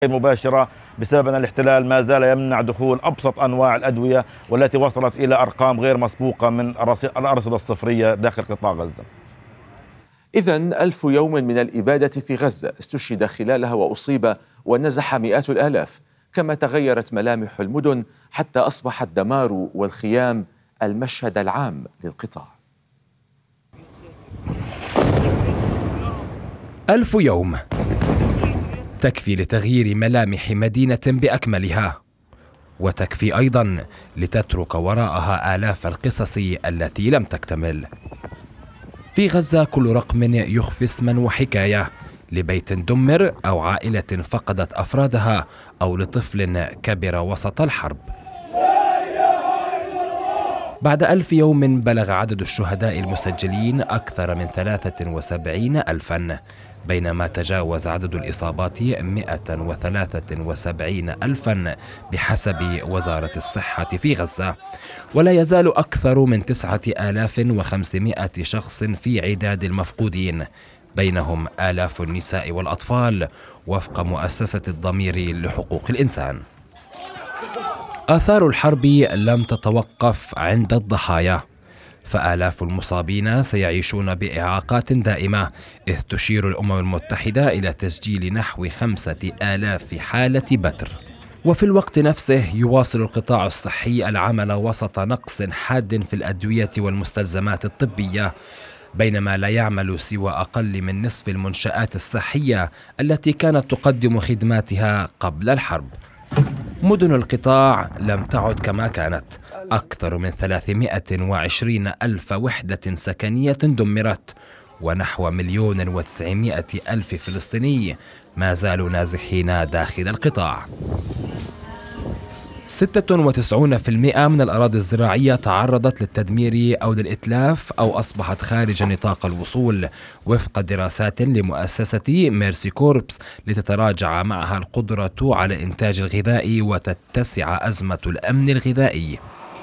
مباشرة بسبب أن الاحتلال ما زال يمنع دخول أبسط أنواع الأدوية والتي وصلت إلى أرقام غير مسبوقة من الأرصدة الصفرية داخل قطاع غزة. إذن 1000 يوم من الإبادة في غزة استشهد خلالها وأصيب ونزح مئات الآلاف، كما تغيرت ملامح المدن حتى أصبح الدمار والخيام المشهد العام للقطاع. 1000 يوم تكفي لتغيير ملامح مدينة بأكملها، وتكفي أيضا لتترك وراءها آلاف القصص التي لم تكتمل. في غزة كل رقم يخفي اسما وحكاية لبيت دمر أو عائلة فقدت أفرادها أو لطفل كبر وسط الحرب. بعد 1000 يوم بلغ عدد الشهداء المسجلين أكثر من 73,000، بينما تجاوز عدد الإصابات 173,000 بحسب وزارة الصحة في غزة، ولا يزال أكثر من 9,500 شخص في عداد المفقودين، بينهم آلاف النساء والأطفال وفق مؤسسة الضمير لحقوق الإنسان. آثار الحرب لم تتوقف عند الضحايا، فآلاف المصابين سيعيشون بإعاقات دائمة، إذ تشير الأمم المتحدة إلى تسجيل نحو 5,000 حالة بتر. وفي الوقت نفسه يواصل القطاع الصحي العمل وسط نقص حاد في الأدوية والمستلزمات الطبية، بينما لا يعمل سوى أقل من نصف المنشآت الصحية التي كانت تقدم خدماتها قبل الحرب. مدن القطاع لم تعد كما كانت، أكثر من 320,000 وحدة سكنية دمرت، ونحو 1,900,000 فلسطيني ما زالوا نازحين داخل القطاع. 96% من الأراضي الزراعية تعرضت للتدمير أو للإتلاف أو أصبحت خارج نطاق الوصول، وفق دراسات لمؤسسة ميرسي كوربس، لتتراجع معها القدرة على الإنتاج الغذائي وتتسع أزمة الأمن الغذائي.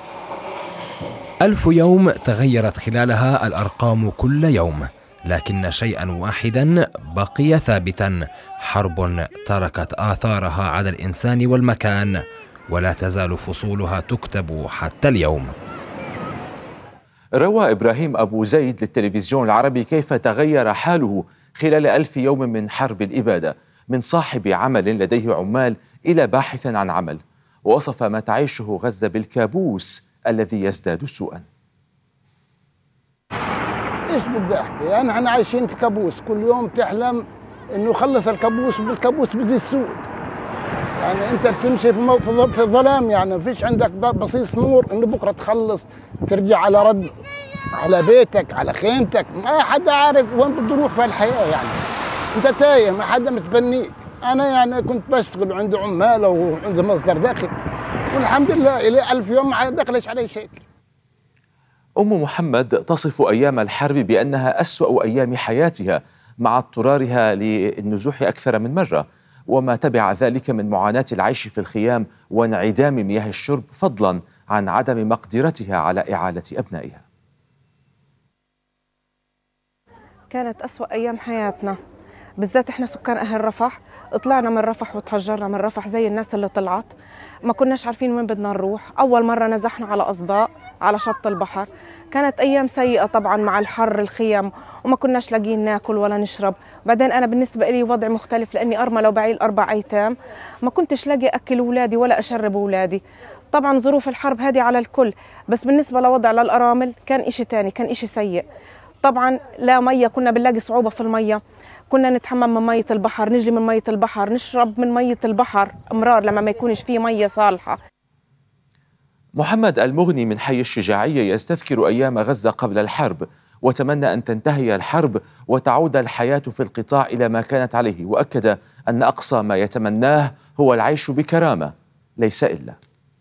1000 يوم تغيرت خلالها الأرقام كل يوم، لكن شيئا واحدا بقي ثابتا: حرب تركت آثارها على الإنسان والمكان، ولا تزال فصولها تكتب حتى اليوم. روى إبراهيم أبو زيد للتلفزيون العربي كيف تغير حاله خلال 1000 يوم من حرب الإبادة، من صاحب عمل لديه عمال إلى باحث عن عمل، ووصف ما تعيشه غزة بالكابوس الذي يزداد سوءا. ايش بدي احكي؟ يعني احنا عايشين في كابوس، كل يوم تحلم انه خلص الكابوس وبالكابوس بزيد سوء. يعني انت بتمشي في الظلام، يعني ما فيش عندك بصيص نور انه بكره تخلص ترجع على رد على بيتك على خيمتك. ما حدا عارف وين بده يروح في الحياه، يعني انت تايه، ما حدا متبنيك. انا يعني كنت بشتغل وعندي عمال وعندي مصدر دخل، والحمد لله الى 1000 يوم ما دخلش علي شيء. أم محمد تصف أيام الحرب بأنها أسوأ أيام حياتها، مع اضطرارها للنزوح أكثر من مرة، وما تبع ذلك من معاناة العيش في الخيام وانعدام مياه الشرب، فضلا عن عدم مقدرتها على إعالة أبنائها. كانت أسوأ أيام حياتنا، بالذات إحنا سكان أهل رفح. طلعنا من رفح وتهجرنا من رفح زي الناس اللي طلعت، ما كناش عارفين وين بدنا نروح. أول مرة نزحنا على أصداء على شط البحر، كانت أيام سيئة طبعا مع الحر الخيم، وما كناش لاقيين ناكل ولا نشرب. بعدين أنا بالنسبة لي وضع مختلف، لأني أرملة وبعيل 4 أيتام، ما كنتش لاقي أكل أولادي ولا أشرب أولادي. طبعا ظروف الحرب هذه على الكل، بس بالنسبة لوضع للأرامل كان إشي تاني، كان إشي سيء. طبعا لا مية، كنا بنلاقي صعوبة في المية، كنا نتحمم من مية البحر، نجلي من مية البحر، نشرب من مية البحر أمرار لما ما يكونش فيه مية صالحة. محمد المغني من حي الشجاعية يستذكر أيام غزة قبل الحرب، وتمنى أن تنتهي الحرب وتعود الحياة في القطاع إلى ما كانت عليه، وأكد أن أقصى ما يتمناه هو العيش بكرامة، ليس إلا.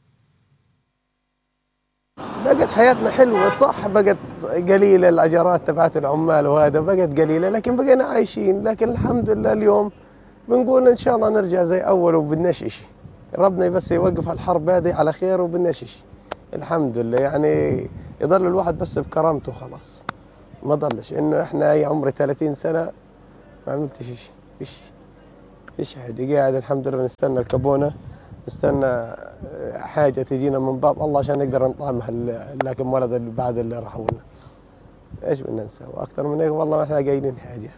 بقت حياتنا حلوة صح، بقت قليلة الأجرات تبعت العمال وهذا بقت قليلة، لكن بقينا عايشين. لكن الحمد لله اليوم بنقول إن شاء الله نرجع زي أول وبدناش إشي. ربنا بس يوقف الحرب هذه على خير وبدناش إشي. الحمد لله، يعني يضل الواحد بس بكرامته خلاص، ما ضلش إنه إحنا عمري 30 سنة ما عملتش إشي. فيش حاجة، قاعد الحمد لله بنستنى الكابونة، نستنى حاجة تجينا من باب الله عشان نقدر نطعمها لكن ولد اللي بعد اللي راحوا لنا. ايش بدنا نسوي اكثر من هيك؟ والله ما احنا قايلين حاجة.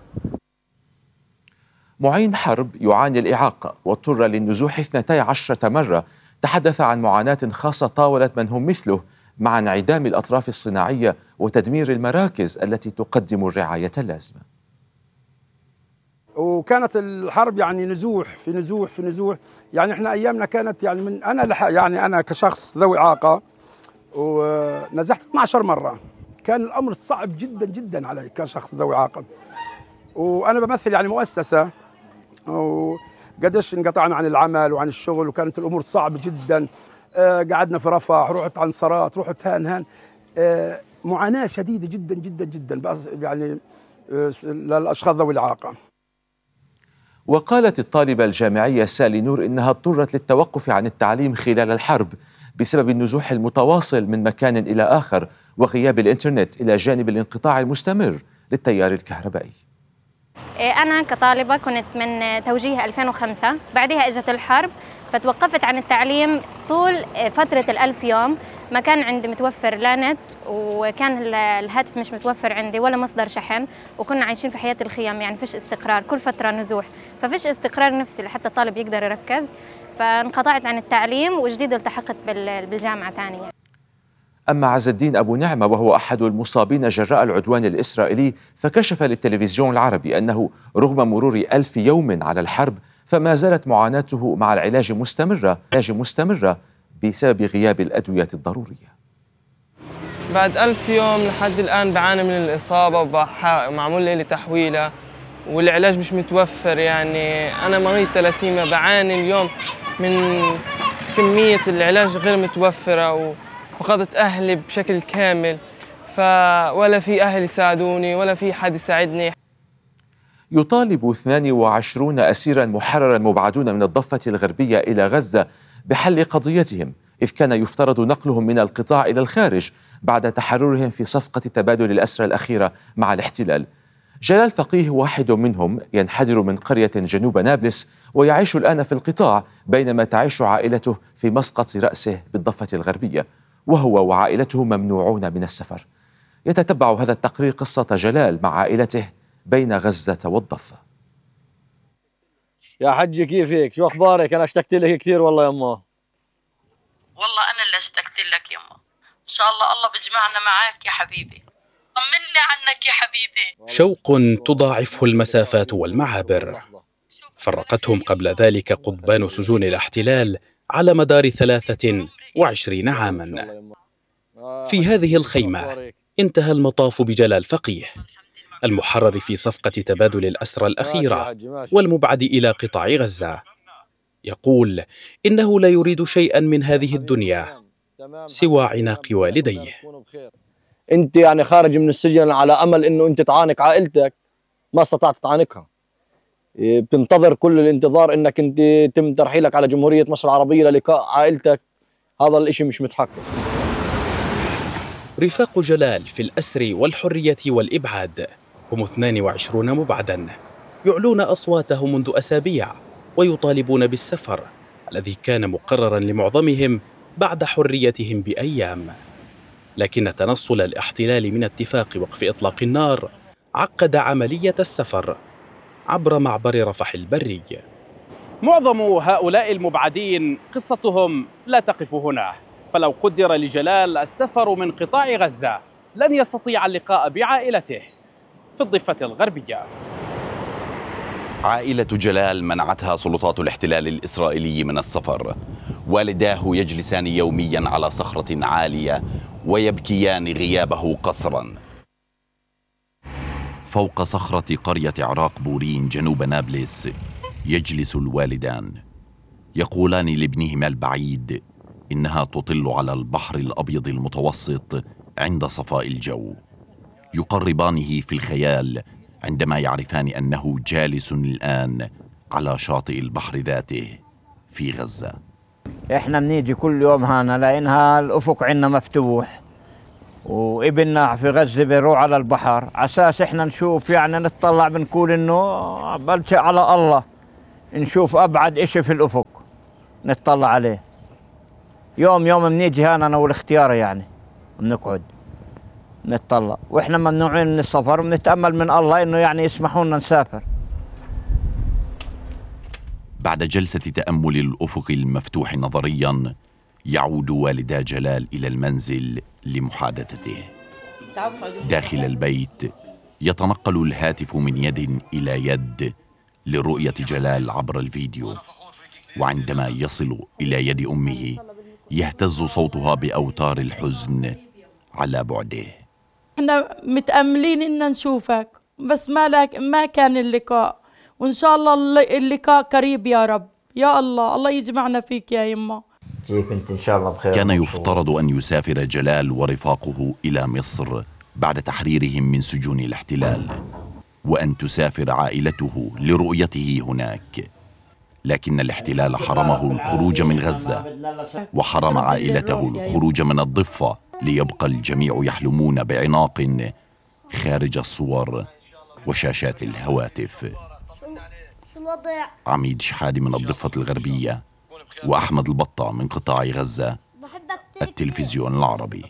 معين حرب يعاني الإعاقة واضطر للنزوح 12 مرة. تحدث عن معاناة خاصة طاولت من هم مثله مع انعدام الأطراف الصناعية وتدمير المراكز التي تقدم الرعاية اللازمة. وكانت الحرب يعني نزوح في نزوح في نزوح. يعني احنا ايامنا كانت يعني من يعني انا كشخص ذوي إعاقة ونزحت 12 مرة. كان الامر صعب جدا جدا علي كشخص ذوي إعاقة. وانا بمثل يعني مؤسسة، وقديش انقطعنا عن العمل وعن الشغل، وكانت الامور صعبة جدا. قعدنا في رفح، رحت عن صرات، رحت هان معاناة شديدة جدا جدا جدا يعني للاشخاص ذوي الإعاقة. وقالت الطالبة الجامعية سالي نور إنها اضطرت للتوقف عن التعليم خلال الحرب بسبب النزوح المتواصل من مكان إلى آخر وغياب الإنترنت إلى جانب الانقطاع المستمر للتيار الكهربائي. أنا كطالبة كنت من توجيه 2005، بعدها إجت الحرب فتوقفت عن التعليم طول فترة ال1000 يوم. ما كان عندي متوفر لا نت، وكان الهاتف مش متوفر عندي ولا مصدر شحن، وكنا عايشين في حياة الخيام، يعني فيش استقرار، كل فترة نزوح، ففيش استقرار نفسي لحتى الطالب يقدر يركز. فانقطعت عن التعليم وجديد التحقت بالجامعة ثانية. أما عز الدين أبو نعمة وهو أحد المصابين جراء العدوان الإسرائيلي فكشف للتلفزيون العربي أنه رغم مرور 1000 يوم على الحرب فما زالت معاناته مع العلاج مستمرة بسبب غياب الأدوية الضرورية. بعد 1000 يوم لحد الآن بعاني من الإصابة ومعمول لي تحويلة والعلاج مش متوفر. يعني أنا مريض تلاسيميا، بعاني اليوم من كمية العلاج غير متوفرة، وفقدت أهلي بشكل كامل، ولا في أهل يساعدوني ولا في حد يساعدني. يطالب 22 أسيراً محرراً مبعدون من الضفة الغربية إلى غزة بحل قضيتهم، إذ كان يفترض نقلهم من القطاع إلى الخارج بعد تحررهم في صفقة تبادل الأسرى الأخيرة مع الاحتلال. جلال فقيه واحد منهم، ينحدر من قرية جنوب نابلس ويعيش الآن في القطاع بينما تعيش عائلته في مسقط رأسه بالضفة الغربية، وهو وعائلته ممنوعون من السفر. يتتبع هذا التقرير قصة جلال مع عائلته بين غزة والضفة. يا حجي كيفك؟ شو أخبارك؟ أنا اشتقت لك كثير والله يما. والله أنا اللي اشتقت لك يما. إن شاء الله بيجمعنا معاك يا حبيبي. طمني عنك يا حبيبي. شوق تضاعفه المسافات والمعابر. فرقتهم قبل ذلك قضبان سجون الاحتلال على مدار 23 عاما. في هذه الخيمة انتهى المطاف بجلال فقيه، المحرر في صفقة تبادل الأسرى الأخيرة والمبعد إلى قطاع غزة. يقول إنه لا يريد شيئا من هذه الدنيا سوى عناق والديه. أنت يعني خارج من السجن على أمل أنه أنت تعانق عائلتك، ما استطعت تعانقها. بتنتظر كل الانتظار أنك أنت يتم ترحيلك على جمهورية مصر العربية للقاء عائلتك، هذا الإشي مش متحقق. رفاق جلال في الأسر والحرية والإبعاد هم 22 مبعدا، يعلون أصواتهم منذ أسابيع ويطالبون بالسفر الذي كان مقررا لمعظمهم بعد حريتهم بأيام. لكن تنصل الاحتلال من اتفاق وقف إطلاق النار عقد عملية السفر عبر معبر رفح البري. معظم هؤلاء المبعدين قصتهم لا تقف هنا، فلو قدر لجلال السفر من قطاع غزة لن يستطيع اللقاء بعائلته في الضفة الغربية. عائلة جلال منعتها سلطات الاحتلال الإسرائيلي من السفر. والداه يجلسان يوميا على صخرة عالية ويبكيان غيابه قسرا. فوق صخرة قرية عراق بورين جنوب نابلس يجلس الوالدان، يقولان لابنهما البعيد إنها تطل على البحر الأبيض المتوسط عند صفاء الجو. يقربانه في الخيال عندما يعرفان أنه جالس الآن على شاطئ البحر ذاته في غزة. إحنا بنيجي كل يوم هنا لأنها الأفق عنا مفتوح، وابننا في غزة بيروح على البحر عساس إحنا نشوف، يعني نتطلع بنقول إنه بلشة على الله نشوف أبعد إشي في الأفق نتطلع عليه. يوم بنيجي هان أنا والاختيار يعني بنقعد نتطلع، وإحنا ممنوعين من السفر، بنتأمل من الله إنه يعني يسمحوا لنا نسافر. بعد جلسة تأمل الأفق المفتوح نظرياً، يعود والدا جلال إلى المنزل لمحادثته. داخل البيت يتنقل الهاتف من يد إلى يد لرؤية جلال عبر الفيديو، وعندما يصل إلى يد أمه يهتز صوتها بأوتار الحزن على بعده. احنا متأملين إن نشوفك، بس ما كان اللقاء، وإن شاء الله اللقاء قريب يا رب. يا الله يجمعنا فيك يا يما. كيف انت؟ ان شاء الله بخير. كان يفترض أن يسافر جلال ورفاقه إلى مصر بعد تحريرهم من سجون الاحتلال، وأن تسافر عائلته لرؤيته هناك، لكن الاحتلال حرمه الخروج من غزة، وحرم عائلته الخروج من الضفة، ليبقى الجميع يحلمون بعناق خارج الصور وشاشات الهواتف. عميد شحادي من الضفة الغربية، وأحمد البطة من قطاع غزة، التلفزيون العربي.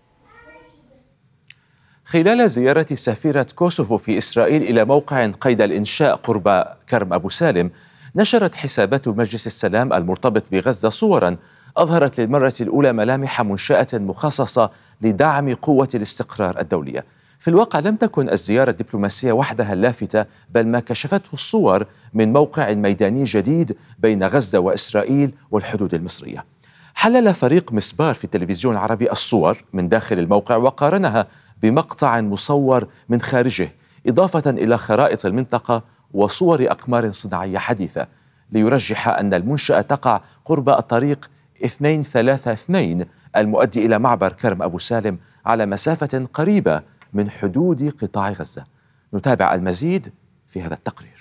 خلال زيارة سفيرة كوسوفو في إسرائيل إلى موقع قيد الإنشاء قرب كرم أبو سالم، نشرت حسابات مجلس السلام المرتبط بغزة صوراً أظهرت للمرة الأولى ملامح منشأة مخصصة لدعم قوة الاستقرار الدولية. في الواقع لم تكن الزيارة الدبلوماسية وحدها اللافتة، بل ما كشفته الصور من موقع ميداني جديد بين غزة وإسرائيل والحدود المصرية. حلل فريق مسبار في التلفزيون العربي الصور من داخل الموقع وقارنها بمقطع مصور من خارجه، إضافة إلى خرائط المنطقة وصور أقمار صناعية حديثة، ليرجح أن المنشأة تقع قرب الطريق 232 المؤدي إلى معبر كرم أبو سالم على مسافة قريبة من حدود قطاع غزة. نتابع المزيد في هذا التقرير.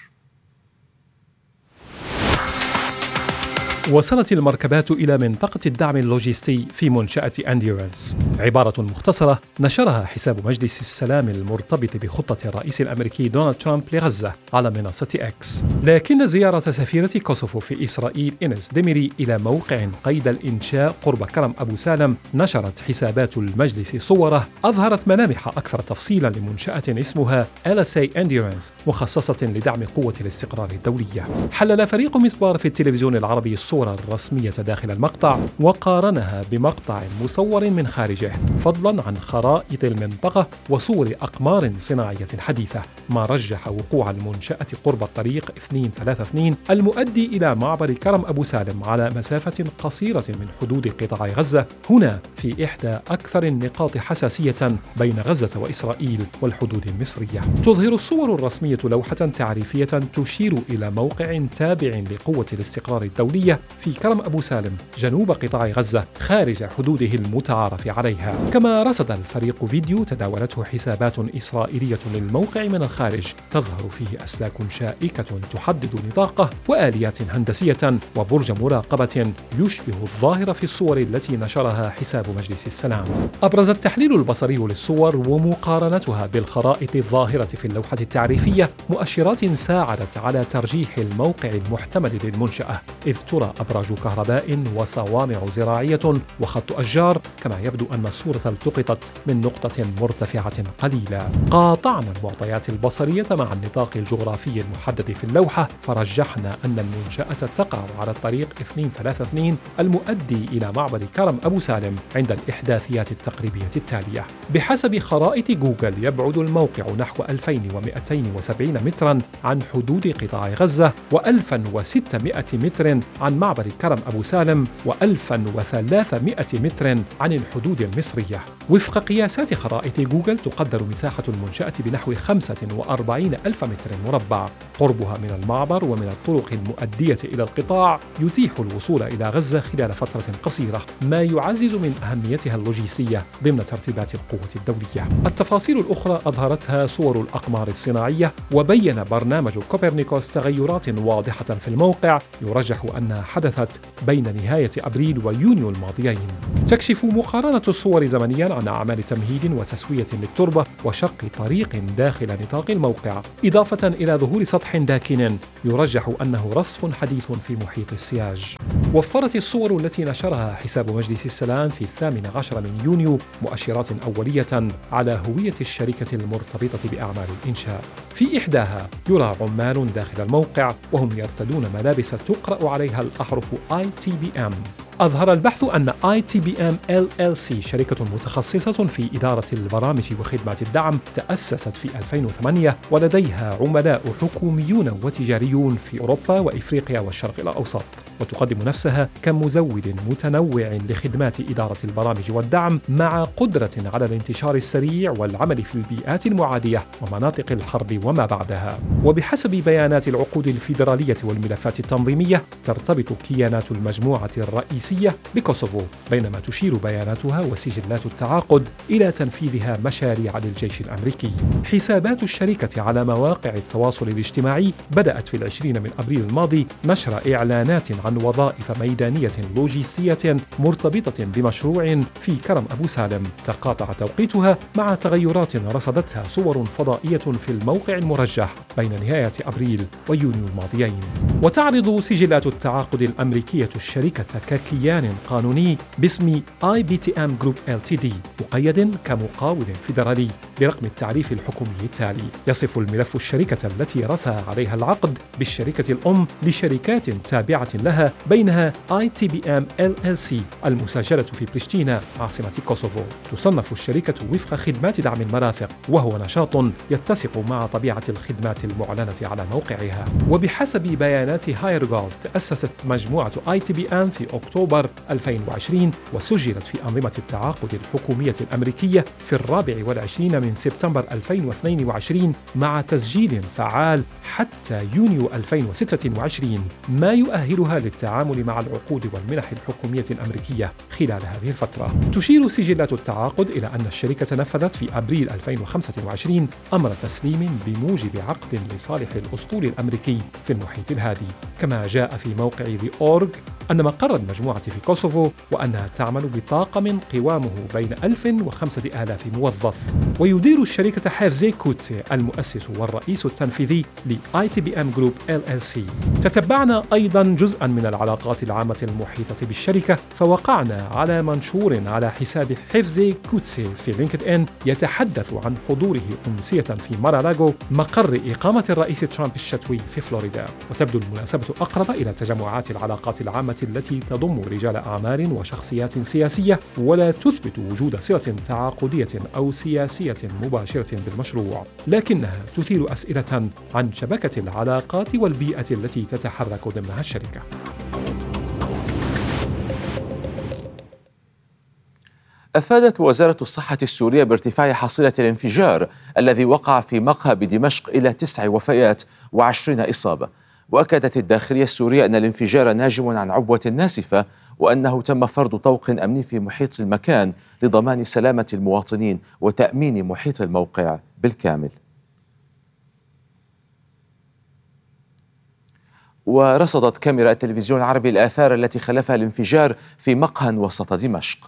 وصلت المركبات إلى منطقة الدعم اللوجستي في منشأة أنديورنس. عبارة مختصرة نشرها حساب مجلس السلام المرتبط بخطة الرئيس الأمريكي دونالد ترامب لغزة على منصة إكس. لكن زيارة سفيرة كوسوفو في إسرائيل إنس ديميري إلى موقع قيد الإنشاء قرب كرم أبو سالم نشرت حسابات المجلس صوره أظهرت ملامح أكثر تفصيلا لمنشأة اسمها LSA Endurance مخصصة لدعم قوة الاستقرار الدولية. حلل فريق مسبار في التلفزيون العربي الصورة الرسمية داخل المقطع وقارنها بمقطع مصور من خارجه، فضلا عن خرائط المنطقة وصور أقمار صناعية حديثة، ما رجح وقوع المنشأة قرب الطريق 232 المؤدي إلى معبر كرم أبو سالم على مسافة قصيرة من حدود قطاع غزة، هنا في إحدى أكثر النقاط حساسية بين غزة وإسرائيل والحدود المصرية. تظهر الصور الرسمية لوحة تعريفية تشير إلى موقع تابع لقوة الاستقرار الدولية في كرم أبو سالم جنوب قطاع غزة خارج حدوده المتعارف عليها. كما رصد الفريق فيديو تداولته حسابات إسرائيلية للموقع من الخارج تظهر فيه أسلاك شائكة تحدد نطاقه وآليات هندسية وبرج مراقبة يشبه الظاهر في الصور التي نشرها حساب مجلس السلام. أبرز التحليل البصري للصور ومقارنتها بالخرائط الظاهرة في اللوحة التعريفية مؤشرات ساعدت على ترجيح الموقع المحتمل للمنشأة، إذ ترى أبراج كهرباء وصوامع زراعية وخط أشجار، كما يبدو أن الصورة التقطت من نقطة مرتفعة قليلة. قاطعنا المعطيات البصرية مع النطاق الجغرافي المحدد في اللوحة، فرجحنا أن المنشأة تقع على الطريق 232 المؤدي إلى معبر كرم أبو سالم عند الإحداثيات التقريبية التالية. بحسب خرائط جوجل يبعد الموقع نحو 2270 مترا عن حدود قطاع غزة و1600 متر عن معبر كرم أبو سالم و1300 متر عن الحدود المصرية. وفق قياسات خرائط جوجل تقدر مساحة المنشأة بنحو 45 ألف متر مربع. قربها من المعبر ومن الطرق المؤدية إلى القطاع يتيح الوصول إلى غزة خلال فترة قصيرة، ما يعزز من أهميتها اللوجستية ضمن ترتيبات القوة الدولية. التفاصيل الأخرى أظهرتها صور الأقمار الصناعية، وبين برنامج كوبرنيكوس تغيرات واضحة في الموقع يرجح أنها حدثت بين نهاية أبريل ويونيو الماضيين. تكشف مقارنة الصور زمنيا عن أعمال تمهيد وتسوية للتربة وشق طريق داخل نطاق الموقع، إضافة إلى ظهور سطح داكن يرجح أنه رصف حديث في محيط السياج. وفرت الصور التي نشرها حساب مجلس السلام في 18 من يونيو مؤشرات أولية على هوية الشركة المرتبطة بأعمال الإنشاء. في إحداها يرى عمال داخل الموقع وهم يرتدون ملابس تقرأ عليها الأحرف ITBM. أظهر البحث أن ITBM LLC شركة متخصصة في إدارة البرامج وخدمات الدعم تأسست في 2008 ولديها عملاء حكوميون وتجاريون في أوروبا وإفريقيا والشرق الأوسط، وتقدم نفسها كمزود متنوع لخدمات إدارة البرامج والدعم مع قدرة على الانتشار السريع والعمل في البيئات المعادية ومناطق الحرب وما بعدها. وبحسب بيانات العقود الفيدرالية والملفات التنظيمية ترتبط كيانات المجموعة الرئيسية بكوسوفو، بينما تشير بياناتها وسجلات التعاقد إلى تنفيذها مشاريع للجيش الأمريكي. حسابات الشركة على مواقع التواصل الاجتماعي بدأت في 20 من أبريل الماضي نشر إعلانات عن وظائف ميدانية لوجستية مرتبطة بمشروع في كرم أبو سالم، تقاطع توقيتها مع تغيرات رصدتها صور فضائية في الموقع المرجح بين نهاية أبريل ويونيو الماضيين. وتعرض سجلات التعاقد الأمريكية الشركة ككيان قانوني باسم IBTM Group LTD مقيد كمقاول فيدرالي برقم التعريف الحكومي التالي. يصف الملف الشركة التي رسى عليها العقد بالشركة الأم لشركات تابعة لها بينها ITBM LLC المسجلة في بريشتينا عاصمة كوسوفو. تصنف الشركة وفق خدمات دعم المرافق، وهو نشاط يتسق مع طبيعة الخدمات المعلنة على موقعها. وبحسب بيانات هايرغولد تأسست مجموعة ITBM في أكتوبر 2020 وسجلت في أنظمة التعاقد الحكومية الأمريكية في 24 من سبتمبر 2022 مع تسجيل فعال حتى يونيو 2026 ما يؤهلها للتعامل مع العقود والمنح الحكومية الأمريكية خلال هذه الفترة. تشير سجلات التعاقد إلى أن الشركة نفذت في أبريل 2025 أمر تسليم بموجب عقد لصالح الأسطول الأمريكي في المحيط الهادي. كما جاء في موقع The Org أن مقر المجموعة في كوسوفو وأنها تعمل بطاقم قوامه بين 1000 و5000 موظف. ويدير الشركة حفزي كوتسي المؤسس والرئيس التنفيذي ل ITBM Group LLC. تتبعنا أيضا جزءا من العلاقات العامة المحيطة بالشركة، فوقعنا على منشور على حساب حفزي كوتسي في لينكد إن يتحدث عن حضوره أمسية في مارالاغو مقر إقامة الرئيس ترامب الشتوي في فلوريدا. وتبدو المناسبة أقرب إلى تجمعات العلاقات العامة التي تضم رجال أعمال وشخصيات سياسية، ولا تثبت وجود صلة تعاقدية أو سياسية مباشرة بالمشروع، لكنها تثير أسئلة عن شبكة العلاقات والبيئة التي تتحرك ضمنها الشركة. أفادت وزارة الصحة السورية بارتفاع حصيلة الانفجار الذي وقع في مقهى بدمشق إلى 9 وفيات و20 إصابة. وأكدت الداخلية السورية أن الانفجار ناجم عن عبوة ناسفة، وأنه تم فرض طوق أمني في محيط المكان لضمان سلامة المواطنين وتأمين محيط الموقع بالكامل. ورصدت كاميرا التلفزيون العربي الآثار التي خلفها الانفجار في مقهى وسط دمشق.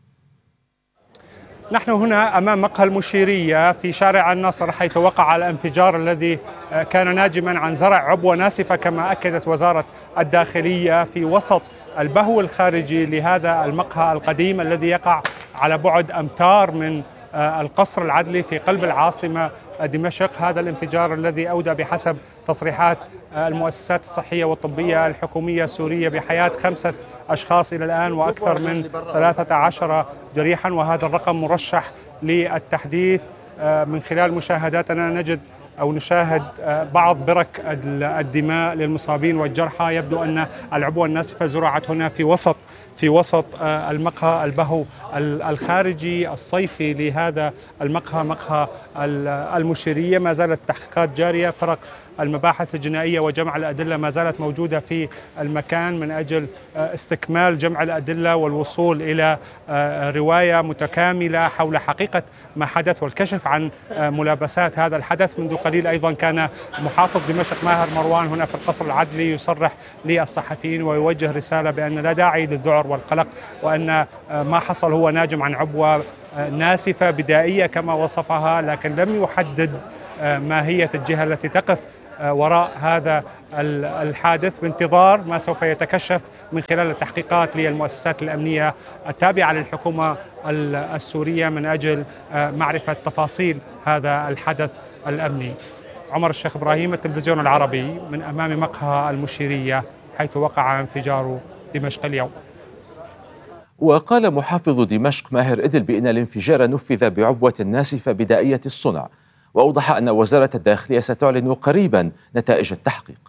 نحن هنا أمام مقهى المشيرية في شارع النصر، حيث وقع الانفجار الذي كان ناجما عن زرع عبوة ناسفة كما أكدت وزارة الداخلية في وسط البهو الخارجي لهذا المقهى القديم الذي يقع على بعد أمتار من القصر العدلي في قلب العاصمة دمشق. هذا الانفجار الذي أودى بحسب تصريحات المؤسسات الصحية والطبية الحكومية السورية بحياة 5 أشخاص إلى الآن وأكثر من 13 جريحا، وهذا الرقم مرشح للتحديث. من خلال مشاهداتنا نجد أو نشاهد بعض برك الدماء للمصابين والجرحى. يبدو أن العبوة الناسفة زرعت هنا في وسط المقهى البهو الخارجي الصيفي لهذا المقهى، مقهى المشيرية. ما زالت التحقيقات جارية. فرق المباحث الجنائية وجمع الأدلة ما زالت موجودة في المكان من أجل استكمال جمع الأدلة والوصول إلى رواية متكاملة حول حقيقة ما حدث والكشف عن ملابسات هذا الحدث. منذ قليل أيضا كان محافظ دمشق ماهر مروان هنا في القصر العدلي يصرح للصحفيين ويوجه رسالة بأن لا داعي للذعر والقلق، وأن ما حصل هو ناجم عن عبوة ناسفة بدائية كما وصفها، لكن لم يحدد ماهية الجهة التي تقف وراء هذا الحادث، بانتظار ما سوف يتكشف من خلال التحقيقات للمؤسسات الأمنية التابعة للحكومة السورية من أجل معرفة تفاصيل هذا الحدث الأمني. عمر الشيخ إبراهيم، التلفزيون العربي، من أمام مقهى المشيرية حيث وقع انفجار دمشق اليوم. وقال محافظ دمشق ماهر إدل بأن الانفجار نفذ بعبوة ناسفة بدائية الصنع، وأوضح أن وزارة الداخلية ستعلن قريبا نتائج التحقيق.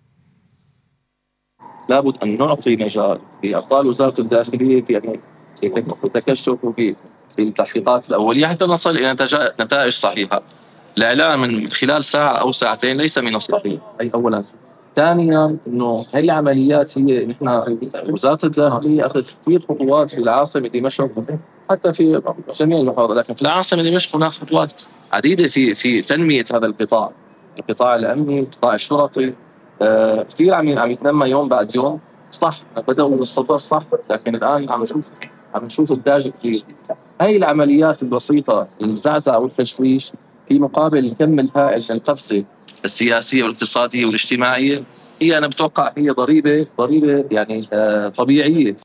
لابد أن نعطي مجال في أبطال وزارة الداخلية في التكشف وفي التحقيقات الأولية حتى نصل إلى نتائج صحيحة. الإعلان من خلال ساعة أو ساعتين ليس من الصحيح، أي أولا. ثانيا انه هي العمليات هي نحن وزاره الداخليه اخذت كثير خطوات في العاصمه دمشق حتى في جميع المحافظات، لكن في العاصمه دمشق هناك خطوات عديده في تنميه هذا القطاع الامني، القطاع الشرطي، كثير عم يتنمى يوم بعد يوم. صح بداوا بالصدر صح، لكن الان عم نشوف انتاج كثير. هاي العمليات البسيطه المزعزعه والتشويش في مقابل الكم الهائل من القفزه السياسية والاقتصادية والاجتماعية، هي أنا بتوقع هي ضريبة يعني طبيعية.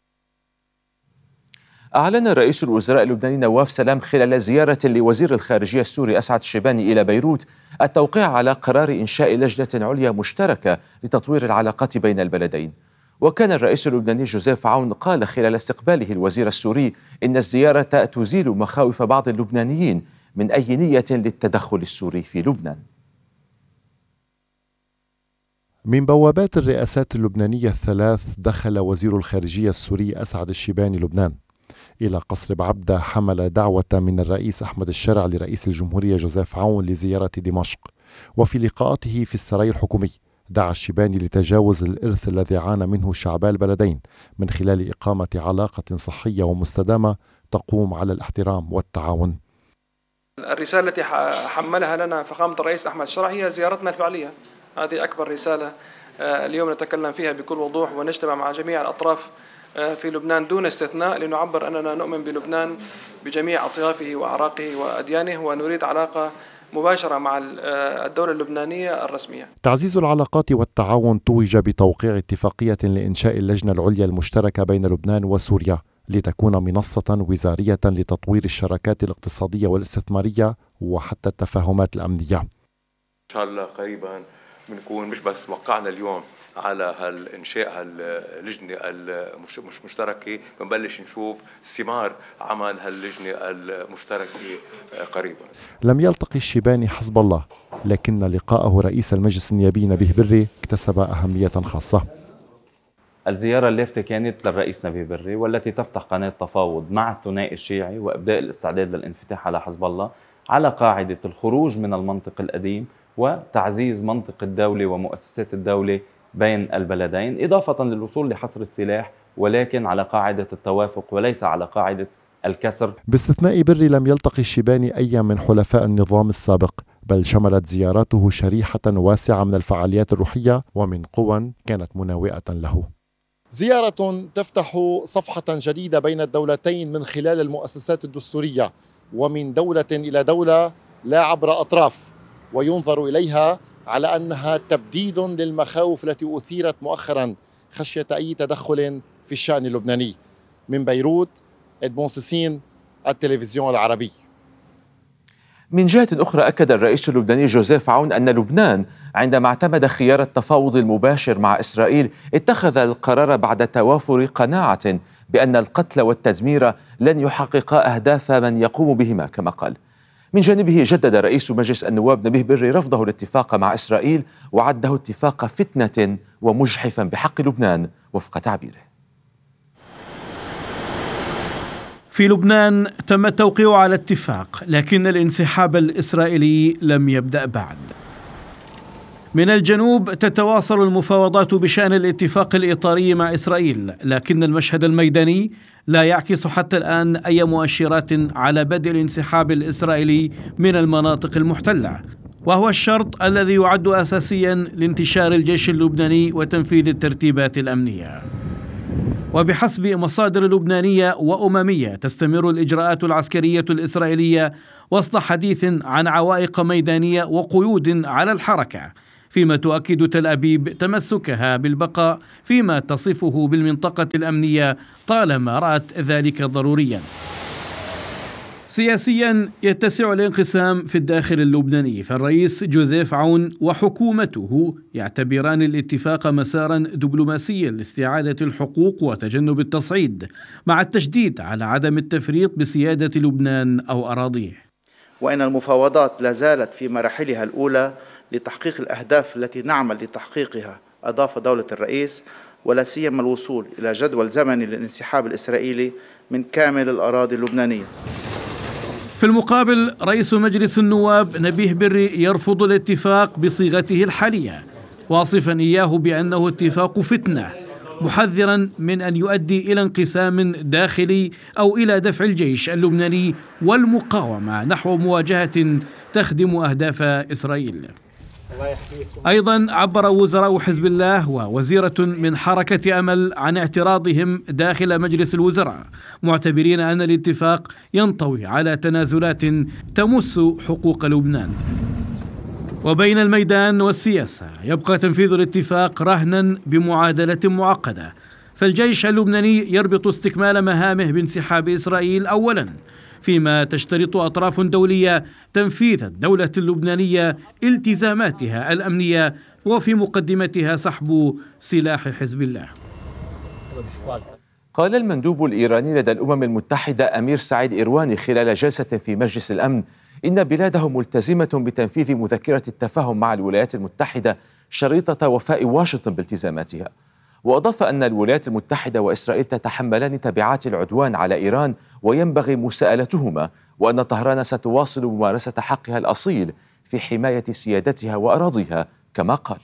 أعلن رئيس الوزراء اللبناني نواف سلام خلال زيارة لوزير الخارجية السوري أسعد الشيباني إلى بيروت التوقيع على قرار إنشاء لجنة عليا مشتركة لتطوير العلاقات بين البلدين. وكان الرئيس اللبناني جوزيف عون قال خلال استقباله الوزير السوري إن الزيارة تزيل مخاوف بعض اللبنانيين من أي نية للتدخل السوري في لبنان. من بوابات الرئاسات اللبنانية الثلاث دخل وزير الخارجية السوري أسعد الشيباني لبنان إلى قصر بعبدة، حمل دعوة من الرئيس أحمد الشرع لرئيس الجمهورية جوزيف عون لزيارة دمشق. وفي لقاءاته في السراي الحكومي دعا الشيباني لتجاوز الإرث الذي عانى منه شعبا البلدين من خلال إقامة علاقة صحية ومستدامة تقوم على الاحترام والتعاون. الرسالة التي حملها لنا فخامة الرئيس أحمد الشرع هي زيارتنا الفعلية. هذه أكبر رسالة اليوم نتكلم فيها بكل وضوح، ونجتمع مع جميع الأطراف في لبنان دون استثناء لنعبر أننا نؤمن بلبنان بجميع أطيافه وأعراقه وأديانه، ونريد علاقة مباشرة مع الدولة اللبنانية الرسمية. تعزيز العلاقات والتعاون توج بتوقيع اتفاقية لإنشاء اللجنة العليا المشتركة بين لبنان وسوريا لتكون منصة وزارية لتطوير الشراكات الاقتصادية والاستثمارية وحتى التفاهمات الأمنية. إن شاء الله قريبا بنكون مش بس وقعنا اليوم على هالإنشاء هاللجنة المشتركة، بنبلش نشوف ثمار عمل هاللجنة المشتركة قريبا. لم يلتقي الشيباني حزب الله، لكن لقاءه رئيس المجلس النيابي نبيه بري اكتسب أهمية خاصة. الزيارة اللافتة كانت للرئيس نبيه بري، والتي تفتح قناة تفاوض مع الثنائي الشيعي وإبداء الاستعداد للانفتاح على حزب الله على قاعدة الخروج من المنطق القديم وتعزيز منطق الدولة ومؤسسات الدولة بين البلدين، إضافة للوصول لحصر السلاح ولكن على قاعدة التوافق وليس على قاعدة الكسر. باستثناء بري لم يلتقي الشيباني أي من حلفاء النظام السابق، بل شملت زياراته شريحة واسعة من الفعاليات الروحية ومن قوى كانت مناوئة له. زيارة تفتح صفحة جديدة بين الدولتين من خلال المؤسسات الدستورية، ومن دولة إلى دولة لا عبر أطراف، وينظر إليها على أنها تبديد للمخاوف التي أثيرت مؤخرا خشية أي تدخل في الشأن اللبناني. من بيروت، إدمون سيسين، التلفزيون العربي. من جهة أخرى أكد الرئيس اللبناني جوزيف عون أن لبنان عندما اعتمد خيار التفاوض المباشر مع إسرائيل اتخذ القرار بعد توافر قناعة بأن القتل والتدمير لن يحققا أهداف من يقوم بهما كما قال. من جانبه جدد رئيس مجلس النواب نبيه بري رفضه الاتفاق مع إسرائيل وعده اتفاق فتنة ومجحفا بحق لبنان وفق تعبيره. في لبنان تم التوقيع على اتفاق، لكن الانسحاب الإسرائيلي لم يبدأ بعد. من الجنوب تتواصل المفاوضات بشأن الاتفاق الإطاري مع إسرائيل، لكن المشهد الميداني لا يعكس حتى الآن أي مؤشرات على بدء الانسحاب الإسرائيلي من المناطق المحتلة، وهو الشرط الذي يعد أساسيا لانتشار الجيش اللبناني وتنفيذ الترتيبات الأمنية. وبحسب مصادر لبنانية وأممية تستمر الإجراءات العسكرية الإسرائيلية وسط حديث عن عوائق ميدانية وقيود على الحركة، فيما تؤكد تل أبيب تمسكها بالبقاء فيما تصفه بالمنطقة الأمنية طالما رأت ذلك ضروريا. سياسيا يتسع الانقسام في الداخل اللبناني، فالرئيس جوزيف عون وحكومته يعتبران الاتفاق مسارا دبلوماسيا لاستعادة الحقوق وتجنب التصعيد، مع التشديد على عدم التفريط بسيادة لبنان أو أراضيه. وإن المفاوضات لا زالت في مراحلها الأولى لتحقيق الأهداف التي نعمل لتحقيقها، أضاف دولة الرئيس، ولا سيما الوصول إلى جدول زمني للانسحاب الإسرائيلي من كامل الأراضي اللبنانية. في المقابل رئيس مجلس النواب نبيه بري يرفض الاتفاق بصيغته الحالية، واصفا إياه بأنه اتفاق فتنة، محذرا من أن يؤدي إلى انقسام داخلي أو إلى دفع الجيش اللبناني والمقاومة نحو مواجهة تخدم أهداف إسرائيل. أيضا عبر وزراء حزب الله ووزيرة من حركة أمل عن اعتراضهم داخل مجلس الوزراء، معتبرين أن الاتفاق ينطوي على تنازلات تمس حقوق لبنان. وبين الميدان والسياسة يبقى تنفيذ الاتفاق رهنا بمعادلة معقدة، فالجيش اللبناني يربط استكمال مهامه بانسحاب إسرائيل أولا، فيما تشترط أطراف دولية تنفيذ الدولة اللبنانية التزاماتها الأمنية، وفي مقدمتها سحب سلاح حزب الله. قال المندوب الإيراني لدى الأمم المتحدة أمير سعيد إيرواني خلال جلسة في مجلس الأمن إن بلاده ملتزمة بتنفيذ مذكرة التفاهم مع الولايات المتحدة شريطة وفاء واشنطن بالتزاماتها. وأضاف أن الولايات المتحدة وإسرائيل تتحملان تبعات العدوان على إيران وينبغي مساءلتهما، وأن طهران ستواصل ممارسة حقها الأصيل في حماية سيادتها وأراضيها كما قال.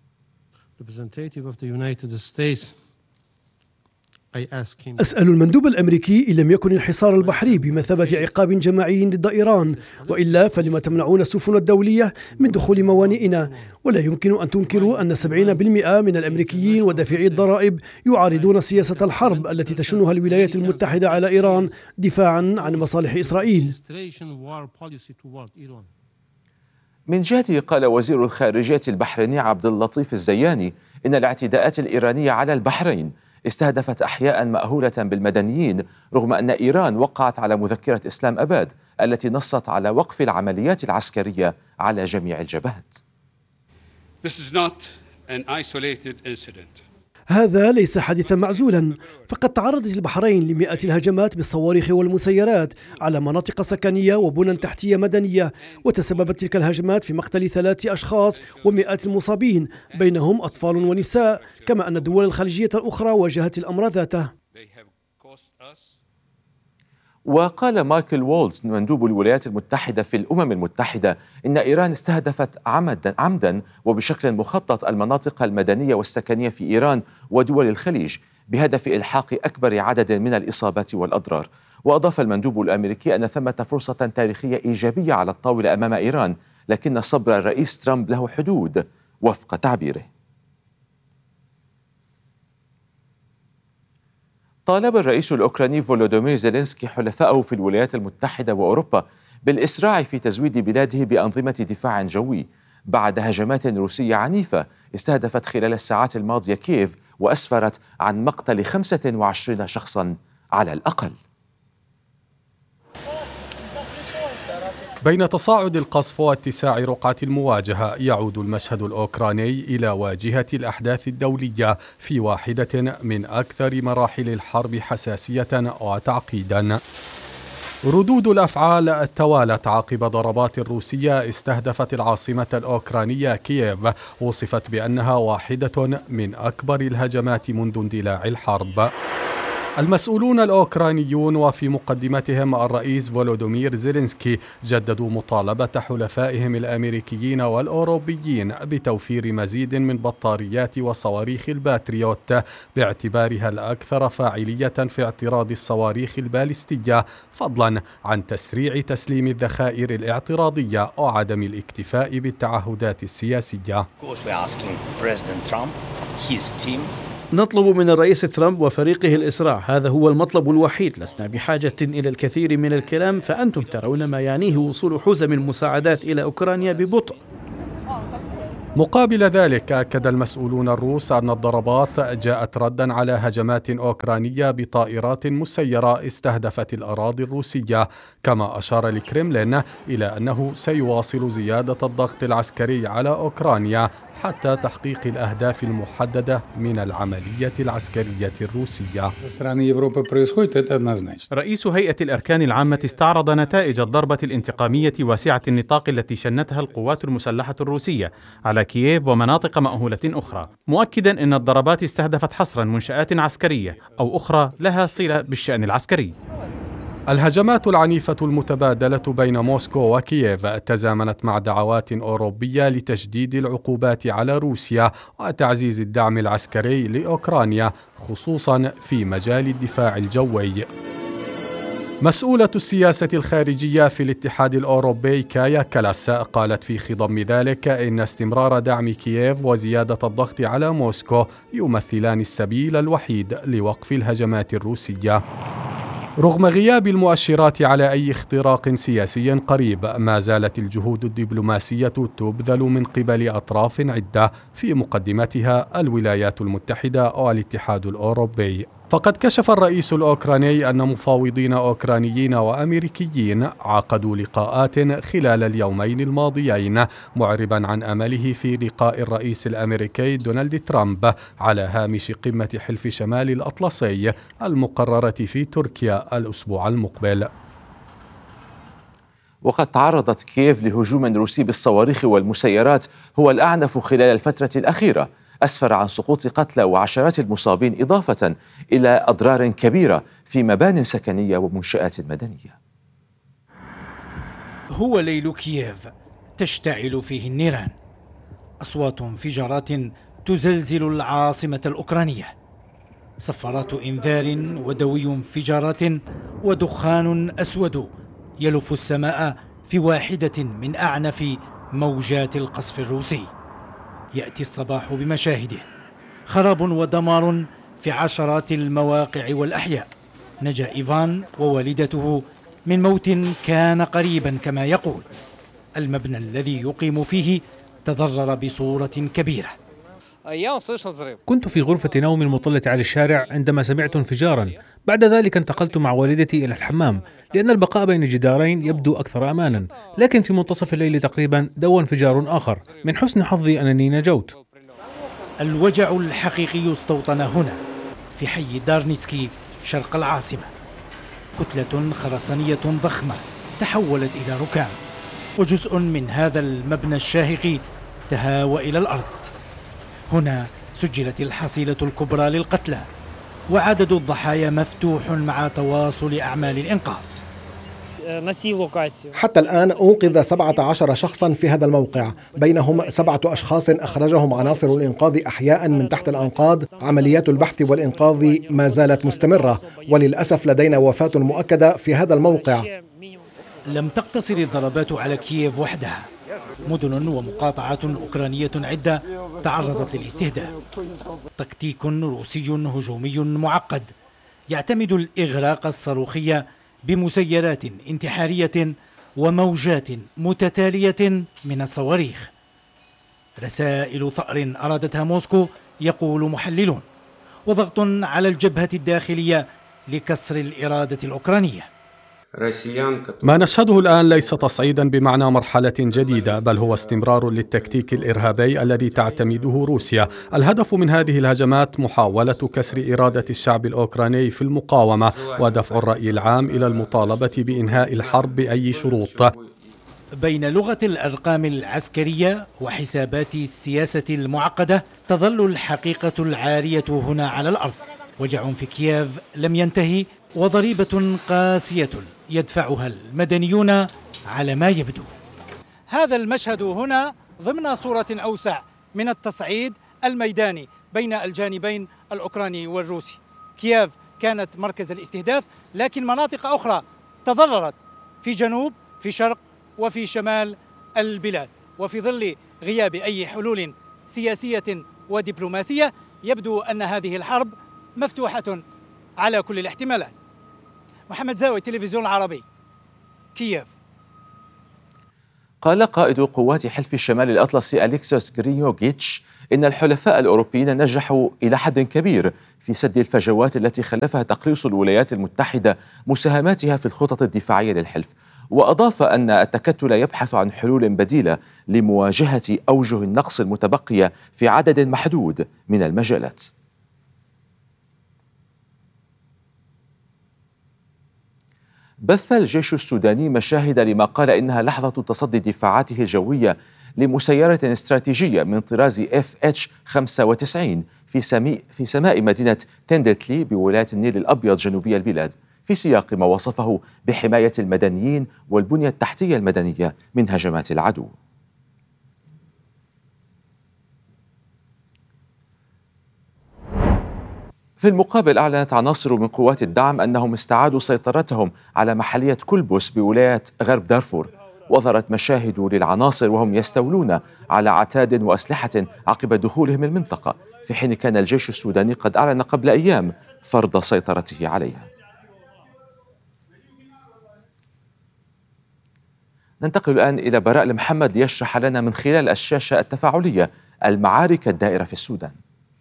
أسأل المندوب الأمريكي إن لم يكن الحصار البحري بمثابة عقاب جماعي ضد إيران، وإلا فلما تمنعون السفن الدولية من دخول موانئنا؟ ولا يمكن أن تنكروا أن 70% من الأمريكيين ودافعي الضرائب يعارضون سياسة الحرب التي تشنها الولايات المتحدة على إيران دفاعا عن مصالح إسرائيل. من جهته قال وزير الخارجية البحريني عبد اللطيف الزياني إن الاعتداءات الإيرانية على البحرين استهدفت أحياء مأهولة بالمدنيين، رغم أن إيران وقعت على مذكرة إسلام أباد التي نصت على وقف العمليات العسكرية على جميع الجبهات. هذا ليس حادثا معزولا، فقد تعرضت البحرين لمئات الهجمات بالصواريخ والمسيرات على مناطق سكنية وبنى تحتية مدنية، وتسببت تلك الهجمات في مقتل 3 أشخاص ومئات المصابين بينهم أطفال ونساء، كما أن الدول الخليجية الأخرى واجهت الأمر ذاته. وقال مايكل وولز مندوب الولايات المتحدة في الأمم المتحدة إن إيران استهدفت عمدا وبشكل مخطط المناطق المدنية والسكنية في إيران ودول الخليج بهدف إلحاق أكبر عدد من الإصابات والأضرار. وأضاف المندوب الأمريكي أن ثمة فرصة تاريخية إيجابية على الطاولة أمام إيران، لكن صبر الرئيس ترامب له حدود وفق تعبيره. طالب الرئيس الأوكراني فولودومير زيلينسكي حلفائه في الولايات المتحدة وأوروبا بالإسراع في تزويد بلاده بأنظمة دفاع جوي بعد هجمات روسية عنيفة استهدفت خلال الساعات الماضية كييف وأسفرت عن مقتل 25 شخصا على الأقل. بين تصاعد القصف واتساع رقعة المواجهة، يعود المشهد الأوكراني إلى واجهة الأحداث الدولية في واحدة من أكثر مراحل الحرب حساسية وتعقيدا. ردود الأفعال توالت عقب ضربات روسية استهدفت العاصمة الأوكرانية كييف، وصفت بأنها واحدة من أكبر الهجمات منذ اندلاع الحرب. المسؤولون الأوكرانيون وفي مقدمتهم الرئيس فولودومير زيلينسكي جددوا مطالبة حلفائهم الأمريكيين والأوروبيين بتوفير مزيد من بطاريات وصواريخ الباتريوت باعتبارها الأكثر فاعلية في اعتراض الصواريخ البالستية، فضلا عن تسريع تسليم الذخائر الاعتراضية وعدم الاكتفاء بالتعهدات السياسية. نطلب من الرئيس ترامب وفريقه الإسراع، هذا هو المطلب الوحيد. لسنا بحاجة إلى الكثير من الكلام، فأنتم ترون ما يعنيه وصول حزم المساعدات إلى أوكرانيا ببطء. مقابل ذلك أكد المسؤولون الروس أن الضربات جاءت ردا على هجمات أوكرانية بطائرات مسيرة استهدفت الأراضي الروسية، كما أشار الكرملين إلى أنه سيواصل زيادة الضغط العسكري على أوكرانيا حتى تحقيق الأهداف المحددة من العملية العسكرية الروسية. رئيس هيئة الأركان العامة استعرض نتائج الضربة الانتقامية واسعة النطاق التي شنتها القوات المسلحة الروسية على كييف ومناطق مأهولة أخرى، مؤكدا أن الضربات استهدفت حصرا منشآت عسكرية أو أخرى لها صلة بالشأن العسكري. الهجمات العنيفة المتبادلة بين موسكو وكييف تزامنت مع دعوات أوروبية لتجديد العقوبات على روسيا وتعزيز الدعم العسكري لأوكرانيا، خصوصا في مجال الدفاع الجوي. مسؤولة السياسة الخارجية في الاتحاد الأوروبي كايا كالاس قالت في خضم ذلك إن استمرار دعم كييف وزيادة الضغط على موسكو يمثلان السبيل الوحيد لوقف الهجمات الروسية. رغم غياب المؤشرات على أي اختراق سياسي قريب، ما زالت الجهود الدبلوماسية تبذل من قبل أطراف عدة، في مقدمتها الولايات المتحدة والاتحاد الأوروبي. فقد كشف الرئيس الأوكراني أن مفاوضين أوكرانيين وأمريكيين عقدوا لقاءات خلال اليومين الماضيين، معربا عن أمله في لقاء الرئيس الأمريكي دونالد ترامب على هامش قمة حلف شمال الأطلسي المقررة في تركيا الأسبوع المقبل. وقد تعرضت كييف لهجوم روسي بالصواريخ والمسيرات هو الأعنف خلال الفترة الأخيرة، أسفر عن سقوط قتلى وعشرات المصابين، إضافة إلى أضرار كبيرة في مبان سكنية ومنشآت مدنية. هو ليل كييف تشتعل فيه النيران، أصوات انفجارات تزلزل العاصمة الأوكرانية، صفارات إنذار ودوي انفجارات ودخان أسود يلف السماء في واحدة من أعنف موجات القصف الروسي. يأتي الصباح بمشاهده، خراب ودمار في عشرات المواقع والأحياء. نجا إيفان ووالدته من موت كان قريبا كما يقول. المبنى الذي يقيم فيه تضرر بصورة كبيرة. كنت في غرفة نومي المطلة على الشارع عندما سمعت انفجارا. بعد ذلك انتقلت مع والدتي إلى الحمام لأن البقاء بين جدارين يبدو أكثر أمانا، لكن في منتصف الليل تقريبا دوى انفجار آخر. من حسن حظي أنني نجوت. الوجع الحقيقي استوطن هنا في حي دارنيتسكي شرق العاصمة. كتلة خرسانية ضخمة تحولت إلى ركام، وجزء من هذا المبنى الشاهق تهاوى إلى الأرض. هنا سجلت الحصيلة الكبرى للقتلى، وعدد الضحايا مفتوح مع تواصل أعمال الإنقاذ. حتى الآن أنقذ 17 شخصا في هذا الموقع، بينهم 7 أشخاص أخرجهم عناصر الإنقاذ أحياء من تحت الأنقاض. عمليات البحث والإنقاذ ما زالت مستمرة، وللأسف لدينا وفاة مؤكدة في هذا الموقع. لم تقتصر الضربات على كييف وحدها، مدن ومقاطعات أوكرانية عدة تعرضت للاستهداف. تكتيك روسي هجومي معقد يعتمد الإغراق الصاروخي بمسيرات انتحارية وموجات متتالية من الصواريخ. رسائل ثأر أرادتها موسكو يقول محللون، وضغط على الجبهة الداخلية لكسر الإرادة الأوكرانية. ما نشهده الآن ليس تصعيدا بمعنى مرحلة جديدة، بل هو استمرار للتكتيك الإرهابي الذي تعتمده روسيا. الهدف من هذه الهجمات محاولة كسر إرادة الشعب الأوكراني في المقاومة ودفع الرأي العام إلى المطالبة بإنهاء الحرب بأي شروط. بين لغة الأرقام العسكرية وحسابات السياسة المعقدة، تظل الحقيقة العارية هنا على الأرض. وجع في كييف لم ينتهي، وضريبة قاسية يدفعها المدنيون على ما يبدو. هذا المشهد هنا ضمن صورة أوسع من التصعيد الميداني بين الجانبين الأوكراني والروسي. كييف كانت مركز الاستهداف، لكن مناطق أخرى تضررت في جنوب، في شرق، وفي شمال البلاد. وفي ظل غياب أي حلول سياسية ودبلوماسية يبدو أن هذه الحرب مفتوحة على كل الاحتمالات. محمد زاوي، التلفزيون العربي، كييف. قال قائد قوات حلف الشمال الأطلسي أليكسوس غرينيوغيتش إن الحلفاء الأوروبيين نجحوا إلى حد كبير في سد الفجوات التي خلفها تقليص الولايات المتحدة مساهماتها في الخطط الدفاعية للحلف، وأضاف أن التكتل يبحث عن حلول بديلة لمواجهة أوجه النقص المتبقية في عدد محدود من المجالات. بث الجيش السوداني مشاهد لما قال إنها لحظة تصدي دفاعاته الجوية لمسيرة استراتيجية من طراز FH-95 في سماء مدينة تندتلي بولاية النيل الأبيض جنوبي البلاد، في سياق ما وصفه بحماية المدنيين والبنية التحتية المدنية من هجمات العدو. في المقابل أعلنت عناصر من قوات الدعم أنهم استعادوا سيطرتهم على محلية كلبس بولاية غرب دارفور، وظهرت مشاهد للعناصر وهم يستولون على عتاد وأسلحة عقب دخولهم المنطقة، في حين كان الجيش السوداني قد أعلن قبل أيام فرض سيطرته عليها. ننتقل الآن إلى براء المحمد ليشرح لنا من خلال الشاشة التفاعلية المعارك الدائرة في السودان.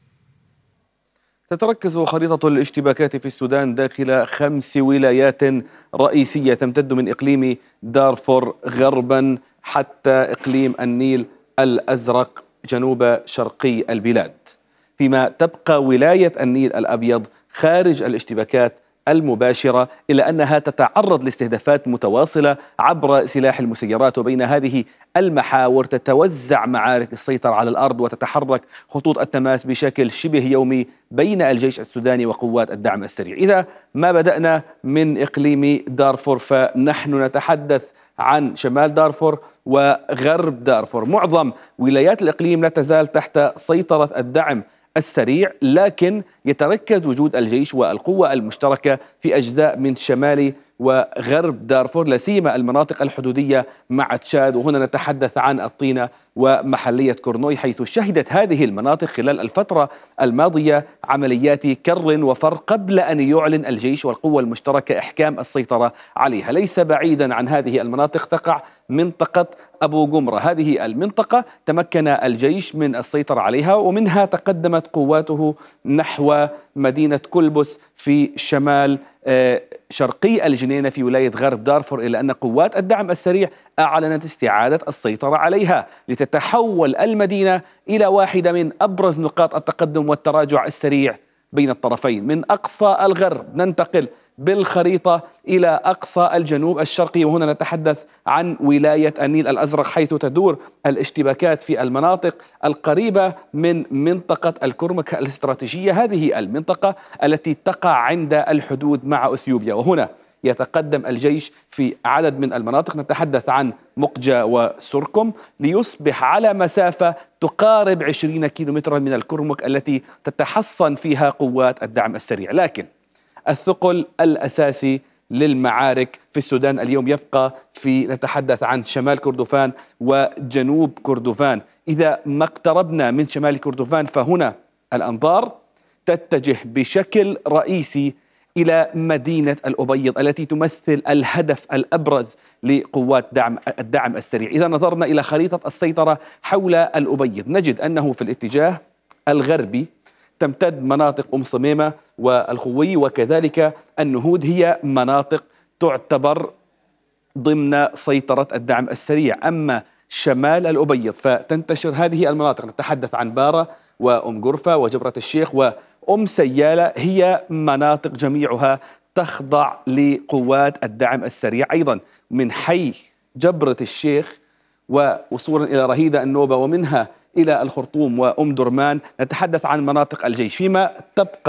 تتركز خريطة الاشتباكات في السودان داخل 5 ولايات رئيسية تمتد من إقليم دارفور غربا حتى إقليم النيل الأزرق جنوب شرقي البلاد، فيما تبقى ولاية النيل الأبيض خارج الاشتباكات المباشرة، إلا أنها تتعرض لاستهدافات متواصلة عبر سلاح المسيرات. وبين هذه المحاور تتوزع معارك السيطرة على الأرض وتتحرك خطوط التماس بشكل شبه يومي بين الجيش السوداني وقوات الدعم السريع. إذا ما بدأنا من إقليم دارفور فنحن نتحدث عن شمال دارفور وغرب دارفور. معظم ولايات الإقليم لا تزال تحت سيطرة الدعم السريع، لكن يتركز وجود الجيش والقوة المشتركة في أجزاء من شمال وغرب دارفور، لا سيما المناطق الحدودية مع تشاد، وهنا نتحدث عن الطينة ومحلية كورنوي، حيث شهدت هذه المناطق خلال الفترة الماضية عمليات كر وفر قبل أن يعلن الجيش والقوة المشتركة إحكام السيطرة عليها. ليس بعيدا عن هذه المناطق تقع منطقة أبو جمرة. هذه المنطقة تمكن الجيش من السيطرة عليها، ومنها تقدمت قواته نحو مدينة كلبس في شمال شرقي الجنينة في ولاية غرب دارفور، إلا أن قوات الدعم السريع أعلنت استعادة السيطرة عليها لتتحول المدينة إلى واحدة من أبرز نقاط التقدم والتراجع السريع بين الطرفين. من أقصى الغرب ننتقل بالخريطة إلى أقصى الجنوب الشرقي، وهنا نتحدث عن ولاية النيل الأزرق، حيث تدور الاشتباكات في المناطق القريبة من منطقة الكرمك الاستراتيجية. هذه المنطقة التي تقع عند الحدود مع أثيوبيا، وهنا يتقدم الجيش في عدد من المناطق، نتحدث عن مقجة وسركم، ليصبح على مسافة تقارب 20 كيلومترا من الكرمك التي تتحصن فيها قوات الدعم السريع. لكن الثقل الأساسي للمعارك في السودان اليوم يبقى نتحدث عن شمال كردفان وجنوب كردفان. إذا ما اقتربنا من شمال كردفان فهنا الأنظار تتجه بشكل رئيسي إلى مدينة الأبيض التي تمثل الهدف الأبرز لقوات الدعم السريع. إذا نظرنا إلى خريطة السيطرة حول الأبيض نجد أنه في الاتجاه الغربي تمتد مناطق صميمة والخوي وكذلك النهود، هي مناطق تعتبر ضمن سيطرة الدعم السريع. أما شمال الأبيض فتنتشر هذه المناطق، نتحدث عن بارة وأم قرفة وجبرة الشيخ وأم سيالة، هي مناطق جميعها تخضع لقوات الدعم السريع. أيضا من حي جبرة الشيخ ووصولا إلى رهيدة النوبة ومنها إلى الخرطوم وأم درمان نتحدث عن مناطق الجيش، فيما تبقى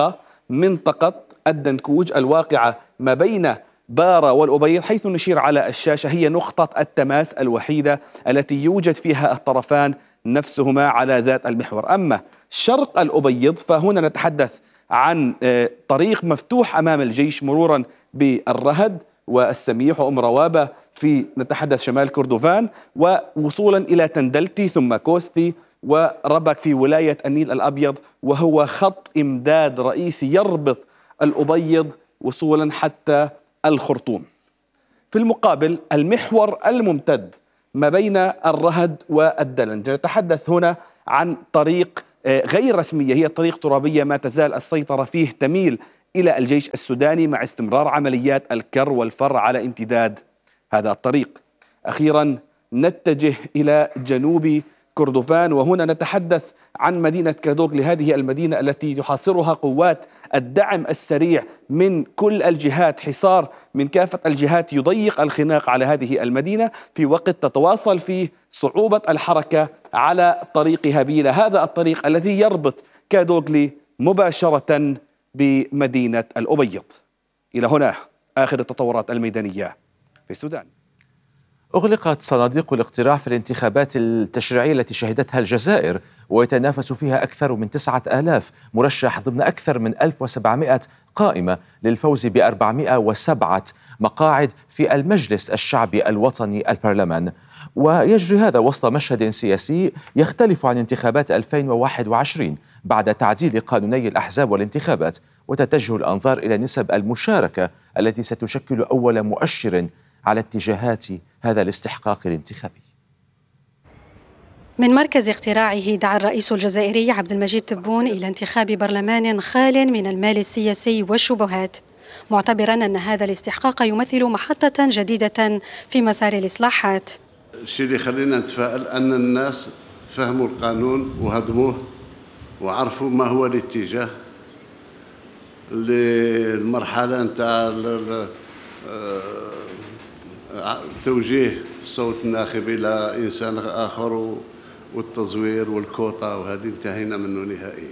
منطقة الدنكوج الواقعة ما بين بارا والأبيض، حيث نشير على الشاشة هي نقطة التماس الوحيدة التي يوجد فيها الطرفان نفسهما على ذات المحور. أما شرق الأبيض فهنا نتحدث عن طريق مفتوح أمام الجيش مرورا بالرهد والسميح وأم روابة في نتحدث شمال كردوفان، ووصولا إلى تندلتي ثم كوستي وربك في ولاية النيل الأبيض، وهو خط إمداد رئيسي يربط الأبيض وصولا حتى الخرطوم. في المقابل المحور الممتد ما بين الرهد والدلنج، نتحدث هنا عن طريق غير رسمية، هي طريق ترابية ما تزال السيطرة فيه تميل إلى الجيش السوداني مع استمرار عمليات الكر والفر على امتداد هذا الطريق. أخيرا نتجه إلى جنوب كردوفان، وهنا نتحدث عن مدينة كادوغلي، هذه المدينة التي تحاصرها قوات الدعم السريع من كل الجهات، حصار من كافة الجهات يضيق الخناق على هذه المدينة في وقت تتواصل فيه صعوبة الحركة على طريق هابيلة، هذا الطريق الذي يربط كادوغلي مباشرة بمدينة الأبيض. إلى هنا آخر التطورات الميدانية في السودان. أغلقت صناديق الاقتراع في الانتخابات التشريعية التي شهدتها الجزائر، ويتنافس فيها أكثر من 9000 مرشح ضمن أكثر من 1700 قائمة للفوز ب407 مقاعد في المجلس الشعبي الوطني البرلمان. ويجري هذا وسط مشهد سياسي يختلف عن انتخابات 2021 بعد تعديل قانوني الأحزاب والانتخابات، وتتجه الأنظار إلى نسب المشاركة التي ستشكل أول مؤشر على اتجاهات هذا الاستحقاق الانتخابي. من مركز اقتراعه دعا الرئيس الجزائري عبد المجيد تبون إلى انتخاب برلمان خال من المال السياسي والشبهات، معتبرا أن هذا الاستحقاق يمثل محطة جديدة في مسار الإصلاحات. الشيء اللي يخلينا نتفائل أن الناس فهموا القانون وهضموه وعرفوا ما هو الاتجاه للمرحلة نتاع توجيه صوت الناخب إلى إنسان آخر والتزوير والكوطة، وهذه انتهينا منه نهائيا.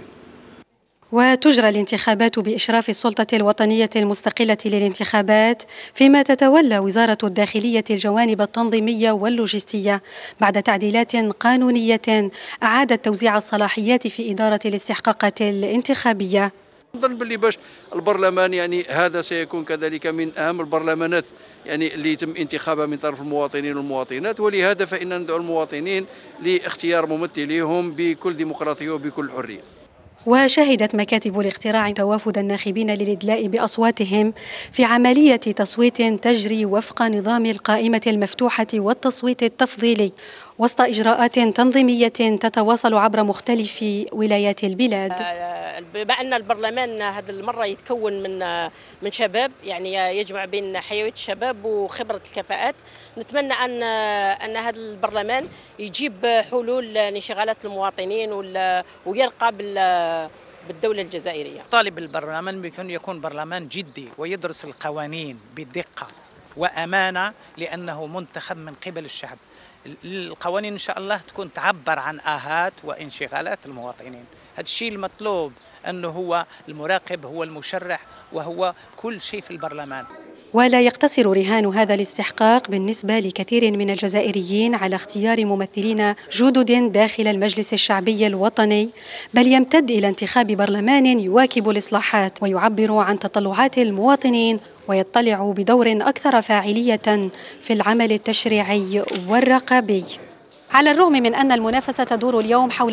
وتجرى الانتخابات بإشراف السلطة الوطنية المستقلة للانتخابات، فيما تتولى وزارة الداخلية الجوانب التنظيمية واللوجستية بعد تعديلات قانونية أعادت توزيع الصلاحيات في إدارة الاستحقاقات الانتخابية. نظن باللي باش البرلمان يعني هذا سيكون كذلك من أهم البرلمانات يعني اللي يتم انتخابها من طرف المواطنين والمواطنات، ولهذا فإننا ندعو المواطنين لاختيار ممثليهم بكل ديمقراطية وبكل حرية. وشهدت مكاتب الاقتراع توافد الناخبين للإدلاء بأصواتهم في عملية تصويت تجري وفق نظام القائمة المفتوحة والتصويت التفضيلي وسط إجراءات تنظيمية تتواصل عبر مختلف ولايات البلاد. بما أن البرلمان هذه المرة يتكون من شباب، يعني يجمع بين حيوية الشباب وخبرة الكفاءات، نتمنى أن هذا البرلمان يجيب حلول لانشغالات المواطنين ويرقى بالدولة الجزائرية. طالب البرلمان يكون برلمان جدي ويدرس القوانين بدقة وأمانة، لأنه منتخب من قبل الشعب. القوانين إن شاء الله تكون تعبر عن آهات وانشغالات المواطنين. هذا الشيء المطلوب، أنه هو المراقب، هو المشرع، وهو كل شيء في البرلمان. ولا يقتصر رهان هذا الاستحقاق بالنسبة لكثير من الجزائريين على اختيار ممثلين جدد داخل المجلس الشعبي الوطني، بل يمتد إلى انتخاب برلمان يواكب الإصلاحات ويعبر عن تطلعات المواطنين ويطلع بدور أكثر فاعلية في العمل التشريعي والرقابي. على الرغم من أن المنافسة تدور اليوم حول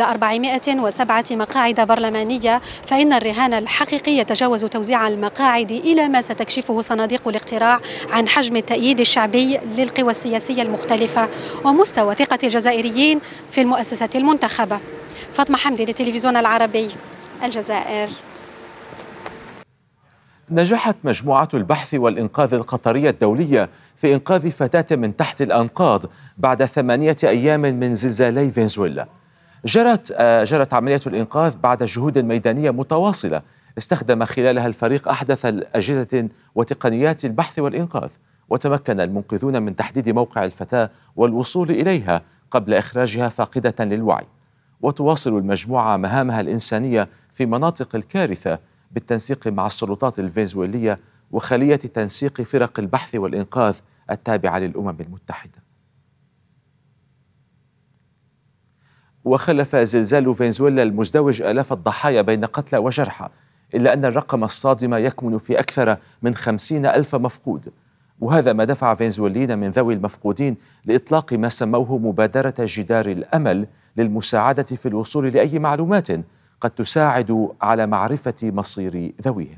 407 مقاعد برلمانية، فإن الرهان الحقيقي يتجاوز توزيع المقاعد إلى ما ستكشفه صناديق الاقتراع عن حجم التأييد الشعبي للقوى السياسية المختلفة ومستوى ثقة الجزائريين في المؤسسة المنتخبة. فاطمة حمدي للتلفزيون العربي، الجزائر. نجحت مجموعة البحث والإنقاذ القطرية الدولية في إنقاذ فتاة من تحت الأنقاض بعد 8 أيام من زلزالي فنزويلا. جرت عملية الإنقاذ بعد جهود ميدانية متواصلة استخدم خلالها الفريق أحدث الأجهزة وتقنيات البحث والإنقاذ، وتمكن المنقذون من تحديد موقع الفتاة والوصول إليها قبل إخراجها فاقدة للوعي. وتواصل المجموعة مهامها الإنسانية في مناطق الكارثة بالتنسيق مع السلطات الفنزويلية وخلية تنسيق فرق البحث والإنقاذ التابعة للأمم المتحدة. وخلف زلزال فنزويلا المزدوج آلاف الضحايا بين قتلى وجرحى، إلا أن الرقم الصادم يكمن في أكثر من 50,000 مفقود، وهذا ما دفع فنزويليين من ذوي المفقودين لإطلاق ما سموه مبادرة جدار الأمل للمساعدة في الوصول لأي معلومات قد تساعد على معرفة مصير ذويهم.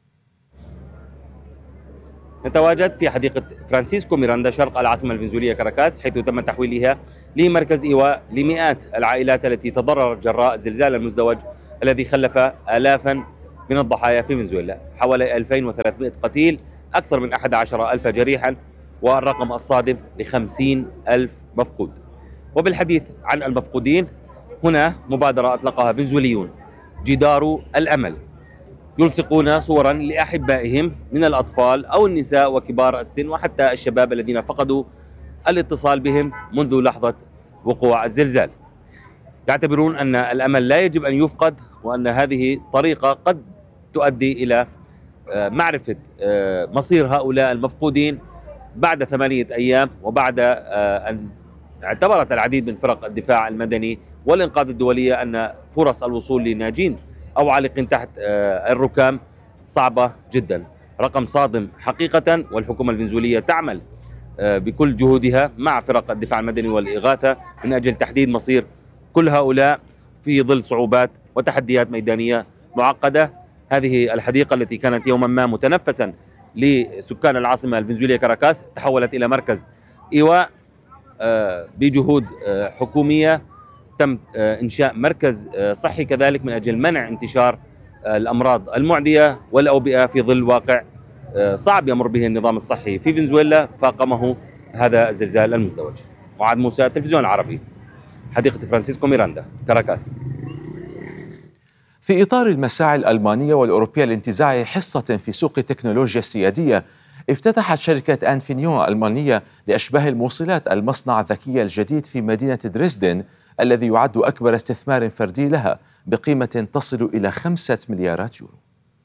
نتواجد في حديقة فرانسيسكو ميراندا شرق العاصمة الفنزويلية كاراكاس، حيث تم تحويلها لمركز إيواء لمئات العائلات التي تضررت جراء الزلزال المزدوج الذي خلف آلافا من الضحايا في فنزويلا، حوالي 2300 قتيل، أكثر من 11,000 جريحا، والرقم الصادم ل50,000 مفقود. وبالحديث عن المفقودين، هنا مبادرة أطلقها فنزويليون، جدار الأمل، يلصقون صورا لأحبائهم من الأطفال أو النساء وكبار السن وحتى الشباب الذين فقدوا الاتصال بهم منذ لحظة وقوع الزلزال. يعتبرون أن الأمل لا يجب أن يفقد، وأن هذه طريقة قد تؤدي إلى معرفة مصير هؤلاء المفقودين بعد 8 أيام، وبعد أن اعتبرت العديد من فرق الدفاع المدني والإنقاذ الدولية أن فرص الوصول لناجين أو عالقين تحت الركام صعبة جدا. رقم صادم حقيقة، والحكومة الفنزويلية تعمل بكل جهودها مع فرق الدفاع المدني والإغاثة من أجل تحديد مصير كل هؤلاء في ظل صعوبات وتحديات ميدانية معقدة. هذه الحديقة التي كانت يوما ما متنفسا لسكان العاصمة الفنزويلية كاراكاس تحولت إلى مركز إيواء بجهود حكومية. تم إنشاء مركز صحي كذلك من أجل منع انتشار الأمراض المعدية والأوبئة في ظل واقع صعب يمر به النظام الصحي في فنزويلا فاقمه هذا الزلزال المزدوج. معاذ موسى، التلفزيون العربي، حديقة فرانسيسكو ميراندا، كاراكاس. في إطار المساعي الألمانية والأوروبية لانتزاع حصة في سوق التكنولوجيا السيادية، افتتحت شركة أنفينيون الألمانية لأشباه الموصلات المصنع الذكي الجديد في مدينة دريسدن، الذي يعد أكبر استثمار فردي لها بقيمة تصل إلى 5 مليارات يورو.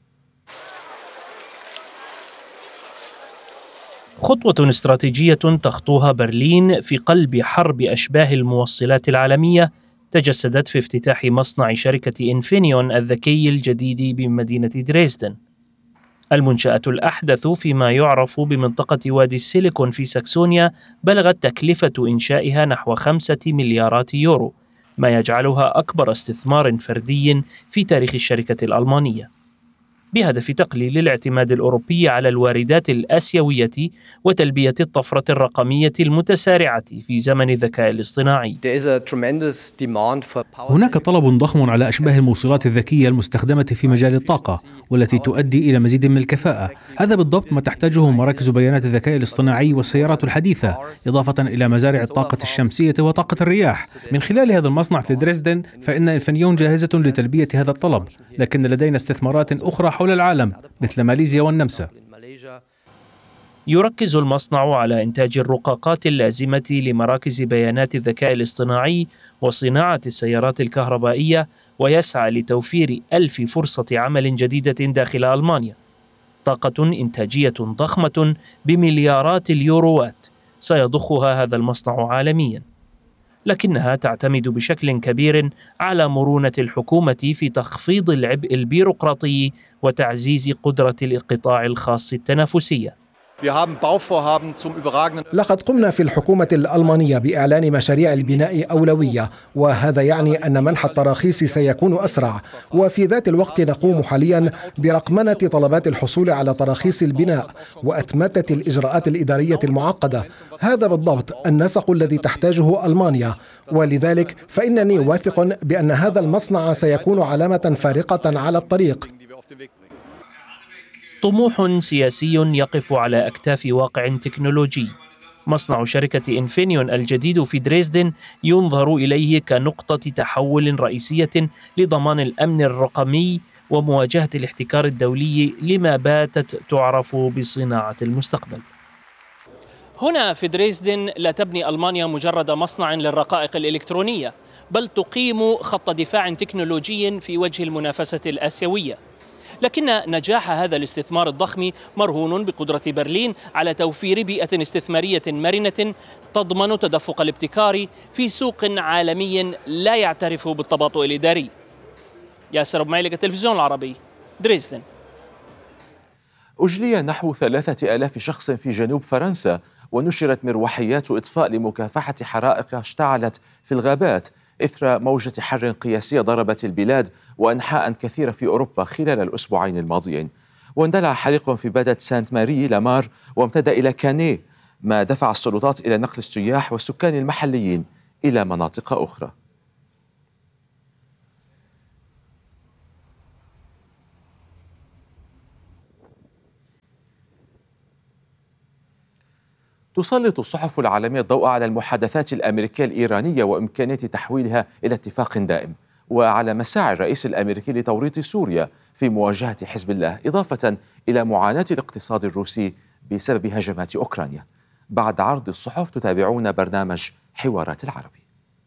خطوة استراتيجية تخطوها برلين في قلب حرب أشباه الموصلات العالمية تجسدت في افتتاح مصنع شركة إنفينيون الذكي الجديد بمدينة دريسدن. المنشأة الأحدث فيما يعرف بمنطقة وادي السيليكون في ساكسونيا بلغت تكلفة إنشائها نحو 5 مليارات يورو، ما يجعلها أكبر استثمار فردي في تاريخ الشركة الألمانية، بهدف تقليل الاعتماد الأوروبي على الواردات الآسيوية وتلبية الطفرة الرقمية المتسارعة في زمن الذكاء الاصطناعي. هناك طلب ضخم على أشباه الموصلات الذكية المستخدمة في مجال الطاقة والتي تؤدي إلى مزيد من الكفاءة. هذا بالضبط ما تحتاجه مراكز بيانات الذكاء الاصطناعي والسيارات الحديثة، إضافة إلى مزارع الطاقة الشمسية وطاقة الرياح. من خلال هذا المصنع في دريسدن فإن إنفينيون جاهزة لتلبية هذا الطلب، لكن لدينا استثمارات أخرى حول العالم مثل ماليزيا والنمسا. يركز المصنع على إنتاج الرقاقات اللازمة لمراكز بيانات الذكاء الاصطناعي وصناعة السيارات الكهربائية، ويسعى لتوفير 1000 فرصة عمل جديدة داخل ألمانيا. طاقة إنتاجية ضخمة بمليارات اليوروات سيضخها هذا المصنع عالميا، لكنها تعتمد بشكل كبير على مرونة الحكومة في تخفيض العبء البيروقراطي وتعزيز قدرة القطاع الخاص التنافسية. لقد قمنا في الحكومة الألمانية بإعلان مشاريع البناء أولوية، وهذا يعني أن منح التراخيص سيكون أسرع، وفي ذات الوقت نقوم حاليا برقمنة طلبات الحصول على تراخيص البناء وأتمتة الإجراءات الإدارية المعقدة. هذا بالضبط النسق الذي تحتاجه ألمانيا، ولذلك فإنني واثق بأن هذا المصنع سيكون علامة فارقة على الطريق. طموح سياسي يقف على أكتاف واقع تكنولوجي. مصنع شركة إنفينيون الجديد في دريسدن ينظر إليه كنقطة تحول رئيسية لضمان الأمن الرقمي ومواجهة الاحتكار الدولي لما باتت تعرف بصناعة المستقبل. هنا في دريسدن لا تبني ألمانيا مجرد مصنع للرقائق الإلكترونية، بل تقيم خط دفاع تكنولوجي في وجه المنافسة الآسيوية. لكن نجاح هذا الاستثمار الضخم مرهون بقدرة برلين على توفير بيئة استثمارية مرنة تضمن تدفق الابتكار في سوق عالمي لا يعترف بالتباطؤ الإداري. ياسر أبو مايلك، التلفزيون العربي، دريسدن. أجلي نحو 3000 شخص في جنوب فرنسا، ونشرت مروحيات إطفاء لمكافحة حرائق اشتعلت في الغابات إثر موجة حر قياسية ضربت البلاد وأنحاء كثيرة في أوروبا خلال الأسبوعين الماضيين. واندلع حريق في بلدة سانت ماري لامار وامتد إلى كانيه، ما دفع السلطات إلى نقل السياح والسكان المحليين إلى مناطق أخرى. تسلط الصحف العالمية الضوء على المحادثات الأمريكية الإيرانية وإمكانية تحويلها إلى اتفاق دائم، وعلى مساعي الرئيس الأمريكي لتوريط سوريا في مواجهة حزب الله، إضافة إلى معاناة الاقتصاد الروسي بسبب هجمات أوكرانيا. بعد عرض الصحف تتابعون برنامج حوارات العربي.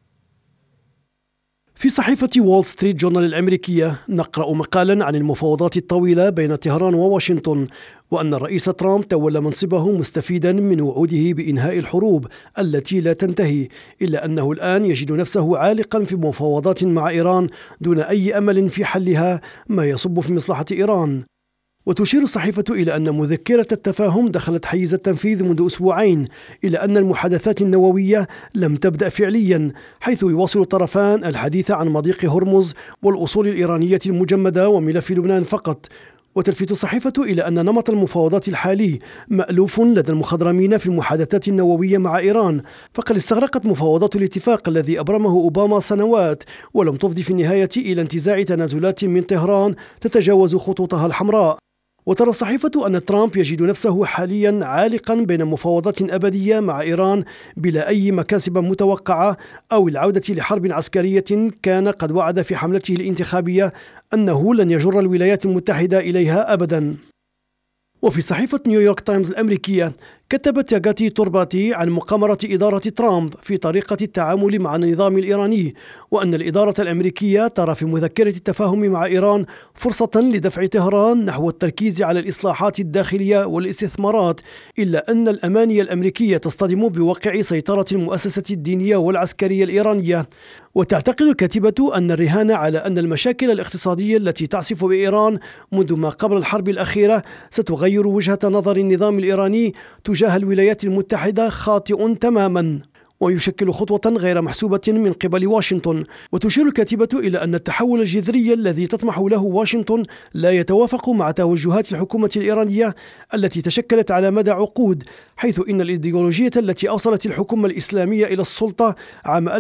في صحيفة وول ستريت جورنال الأمريكية نقرأ مقالا عن المفاوضات الطويلة بين طهران وواشنطن، وأن الرئيس ترامب تولى منصبه مستفيدا من وعوده بإنهاء الحروب التي لا تنتهي، إلا أنه الآن يجد نفسه عالقا في مفاوضات مع إيران دون أي أمل في حلها، ما يصب في مصلحة إيران. وتشير الصحيفة إلى أن مذكرة التفاهم دخلت حيز التنفيذ منذ أسبوعين، إلى أن المحادثات النووية لم تبدأ فعليا، حيث يواصل الطرفان الحديث عن مضيق هرمز والأصول الإيرانية المجمدة وملف لبنان فقط. وتلفت الصحيفة إلى أن نمط المفاوضات الحالي مألوف لدى المخضرمين في المحادثات النووية مع إيران، فقد استغرقت مفاوضات الاتفاق الذي أبرمه أوباما سنوات، ولم تفضي في النهاية إلى انتزاع تنازلات من طهران تتجاوز خطوطها الحمراء. وترى الصحيفة أن ترامب يجد نفسه حاليا عالقا بين مفاوضات أبدية مع إيران بلا أي مكاسب متوقعة، أو العودة لحرب عسكرية كان قد وعد في حملته الانتخابية أنه لن يجر الولايات المتحدة إليها أبدا. وفي صحيفة نيويورك تايمز الأمريكية كتبت ياغاتي تورباتي عن مقامرة إدارة ترامب في طريقة التعامل مع النظام الإيراني، وأن الإدارة الأمريكية ترى في مذكرة التفاهم مع إيران فرصة لدفع طهران نحو التركيز على الإصلاحات الداخلية والاستثمارات، إلا أن الأماني الأمريكية تصطدم بواقع سيطرة المؤسسة الدينية والعسكرية الإيرانية. وتعتقد الكاتبة أن الرهان على أن المشاكل الاقتصادية التي تعصف بإيران منذ ما قبل الحرب الأخيرة ستغير وجهة نظر النظام الإيراني تجاه الولايات المتحدة خاطئ تماما، ويشكل خطوة غير محسوبة من قبل واشنطن. وتشير الكاتبة إلى أن التحول الجذري الذي تطمح له واشنطن لا يتوافق مع توجهات الحكومة الإيرانية التي تشكلت على مدى عقود، حيث إن الإيديولوجية التي أوصلت الحكومة الإسلامية إلى السلطة عام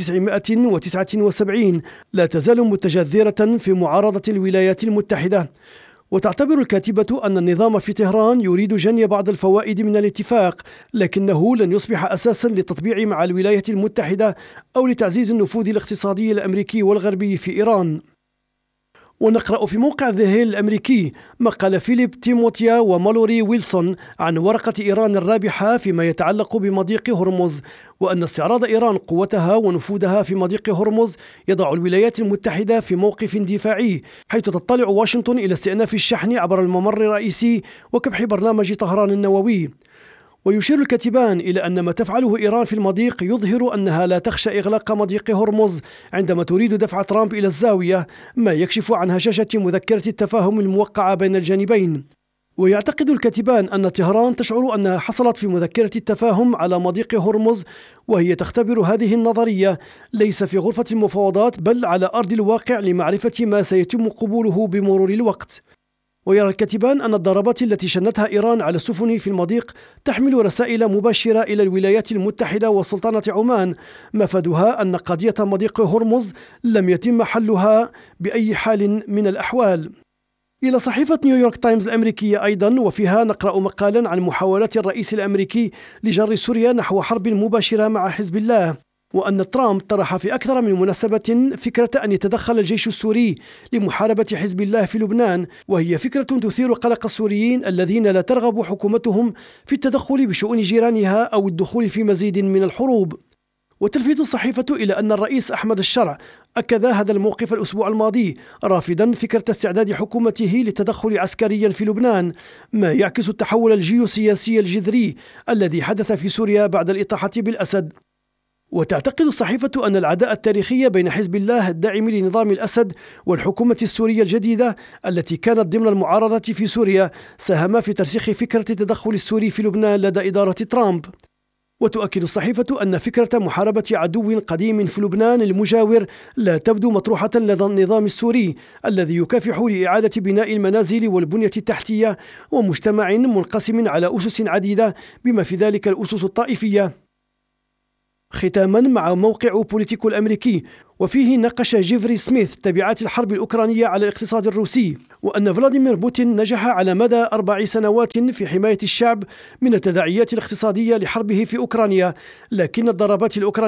1979 لا تزال متجذرة في معارضة الولايات المتحدة. وتعتبر الكاتبة أن النظام في طهران يريد جني بعض الفوائد من الاتفاق، لكنه لن يصبح أساسا للتطبيع مع الولايات المتحدة أو لتعزيز النفوذ الاقتصادي الأمريكي والغربي في إيران. ونقرأ في موقع ذا هيل الأمريكي مقال فيليب تيموتيا ومالوري ويلسون عن ورقة إيران الرابحة فيما يتعلق بمضيق هرمز، وأن استعراض إيران قوتها ونفوذها في مضيق هرمز يضع الولايات المتحدة في موقف دفاعي، حيث تطلع واشنطن إلى استئناف الشحن عبر الممر الرئيسي وكبح برنامج طهران النووي. ويشير الكاتبان إلى أن ما تفعله إيران في المضيق يظهر أنها لا تخشى إغلاق مضيق هرمز عندما تريد دفع ترامب إلى الزاوية، ما يكشف عن هشاشة مذكرة التفاهم الموقعة بين الجانبين. ويعتقد الكاتبان أن طهران تشعر أنها حصلت في مذكرة التفاهم على مضيق هرمز، وهي تختبر هذه النظرية ليس في غرفة المفاوضات بل على أرض الواقع لمعرفة ما سيتم قبوله بمرور الوقت. ويرى الكاتبان أن الضربات التي شنتها إيران على السفن في المضيق تحمل رسائل مباشرة إلى الولايات المتحدة وسلطنة عمان، مفادها أن قضية مضيق هرمز لم يتم حلها بأي حال من الأحوال. إلى صحيفة نيويورك تايمز الأمريكية أيضا، وفيها نقرأ مقالا عن محاولات الرئيس الأمريكي لجر سوريا نحو حرب مباشرة مع حزب الله، وأن ترامب طرح في أكثر من مناسبة فكرة أن يتدخل الجيش السوري لمحاربة حزب الله في لبنان، وهي فكرة تثير قلق السوريين الذين لا ترغب حكومتهم في التدخل بشؤون جيرانها أو الدخول في مزيد من الحروب. وتلفت الصحيفة إلى أن الرئيس أحمد الشرع أكد هذا الموقف الأسبوع الماضي، رافضا فكرة استعداد حكومته للتدخل عسكريا في لبنان، ما يعكس التحول الجيوسياسي الجذري الذي حدث في سوريا بعد الإطاحة بالأسد. وتعتقد الصحيفة أن العداء التاريخي بين حزب الله الداعم لنظام الأسد والحكومة السورية الجديدة التي كانت ضمن المعارضة في سوريا ساهم في ترسيخ فكرة التدخل السوري في لبنان لدى إدارة ترامب. وتؤكد الصحيفة أن فكرة محاربة عدو قديم في لبنان المجاور لا تبدو مطروحة لدى النظام السوري الذي يكافح لإعادة بناء المنازل والبنية التحتية ومجتمع منقسم على أسس عديدة بما في ذلك الأسس الطائفية. ختاما مع موقع بوليتيكو الأمريكي، وفيه ناقش جيفري سميث تبعات الحرب الأوكرانية على الاقتصاد الروسي، وأن فلاديمير بوتين نجح على مدى 4 سنوات في حماية الشعب من التداعيات الاقتصادية لحربه في أوكرانيا، لكن الضربات الأوكرانية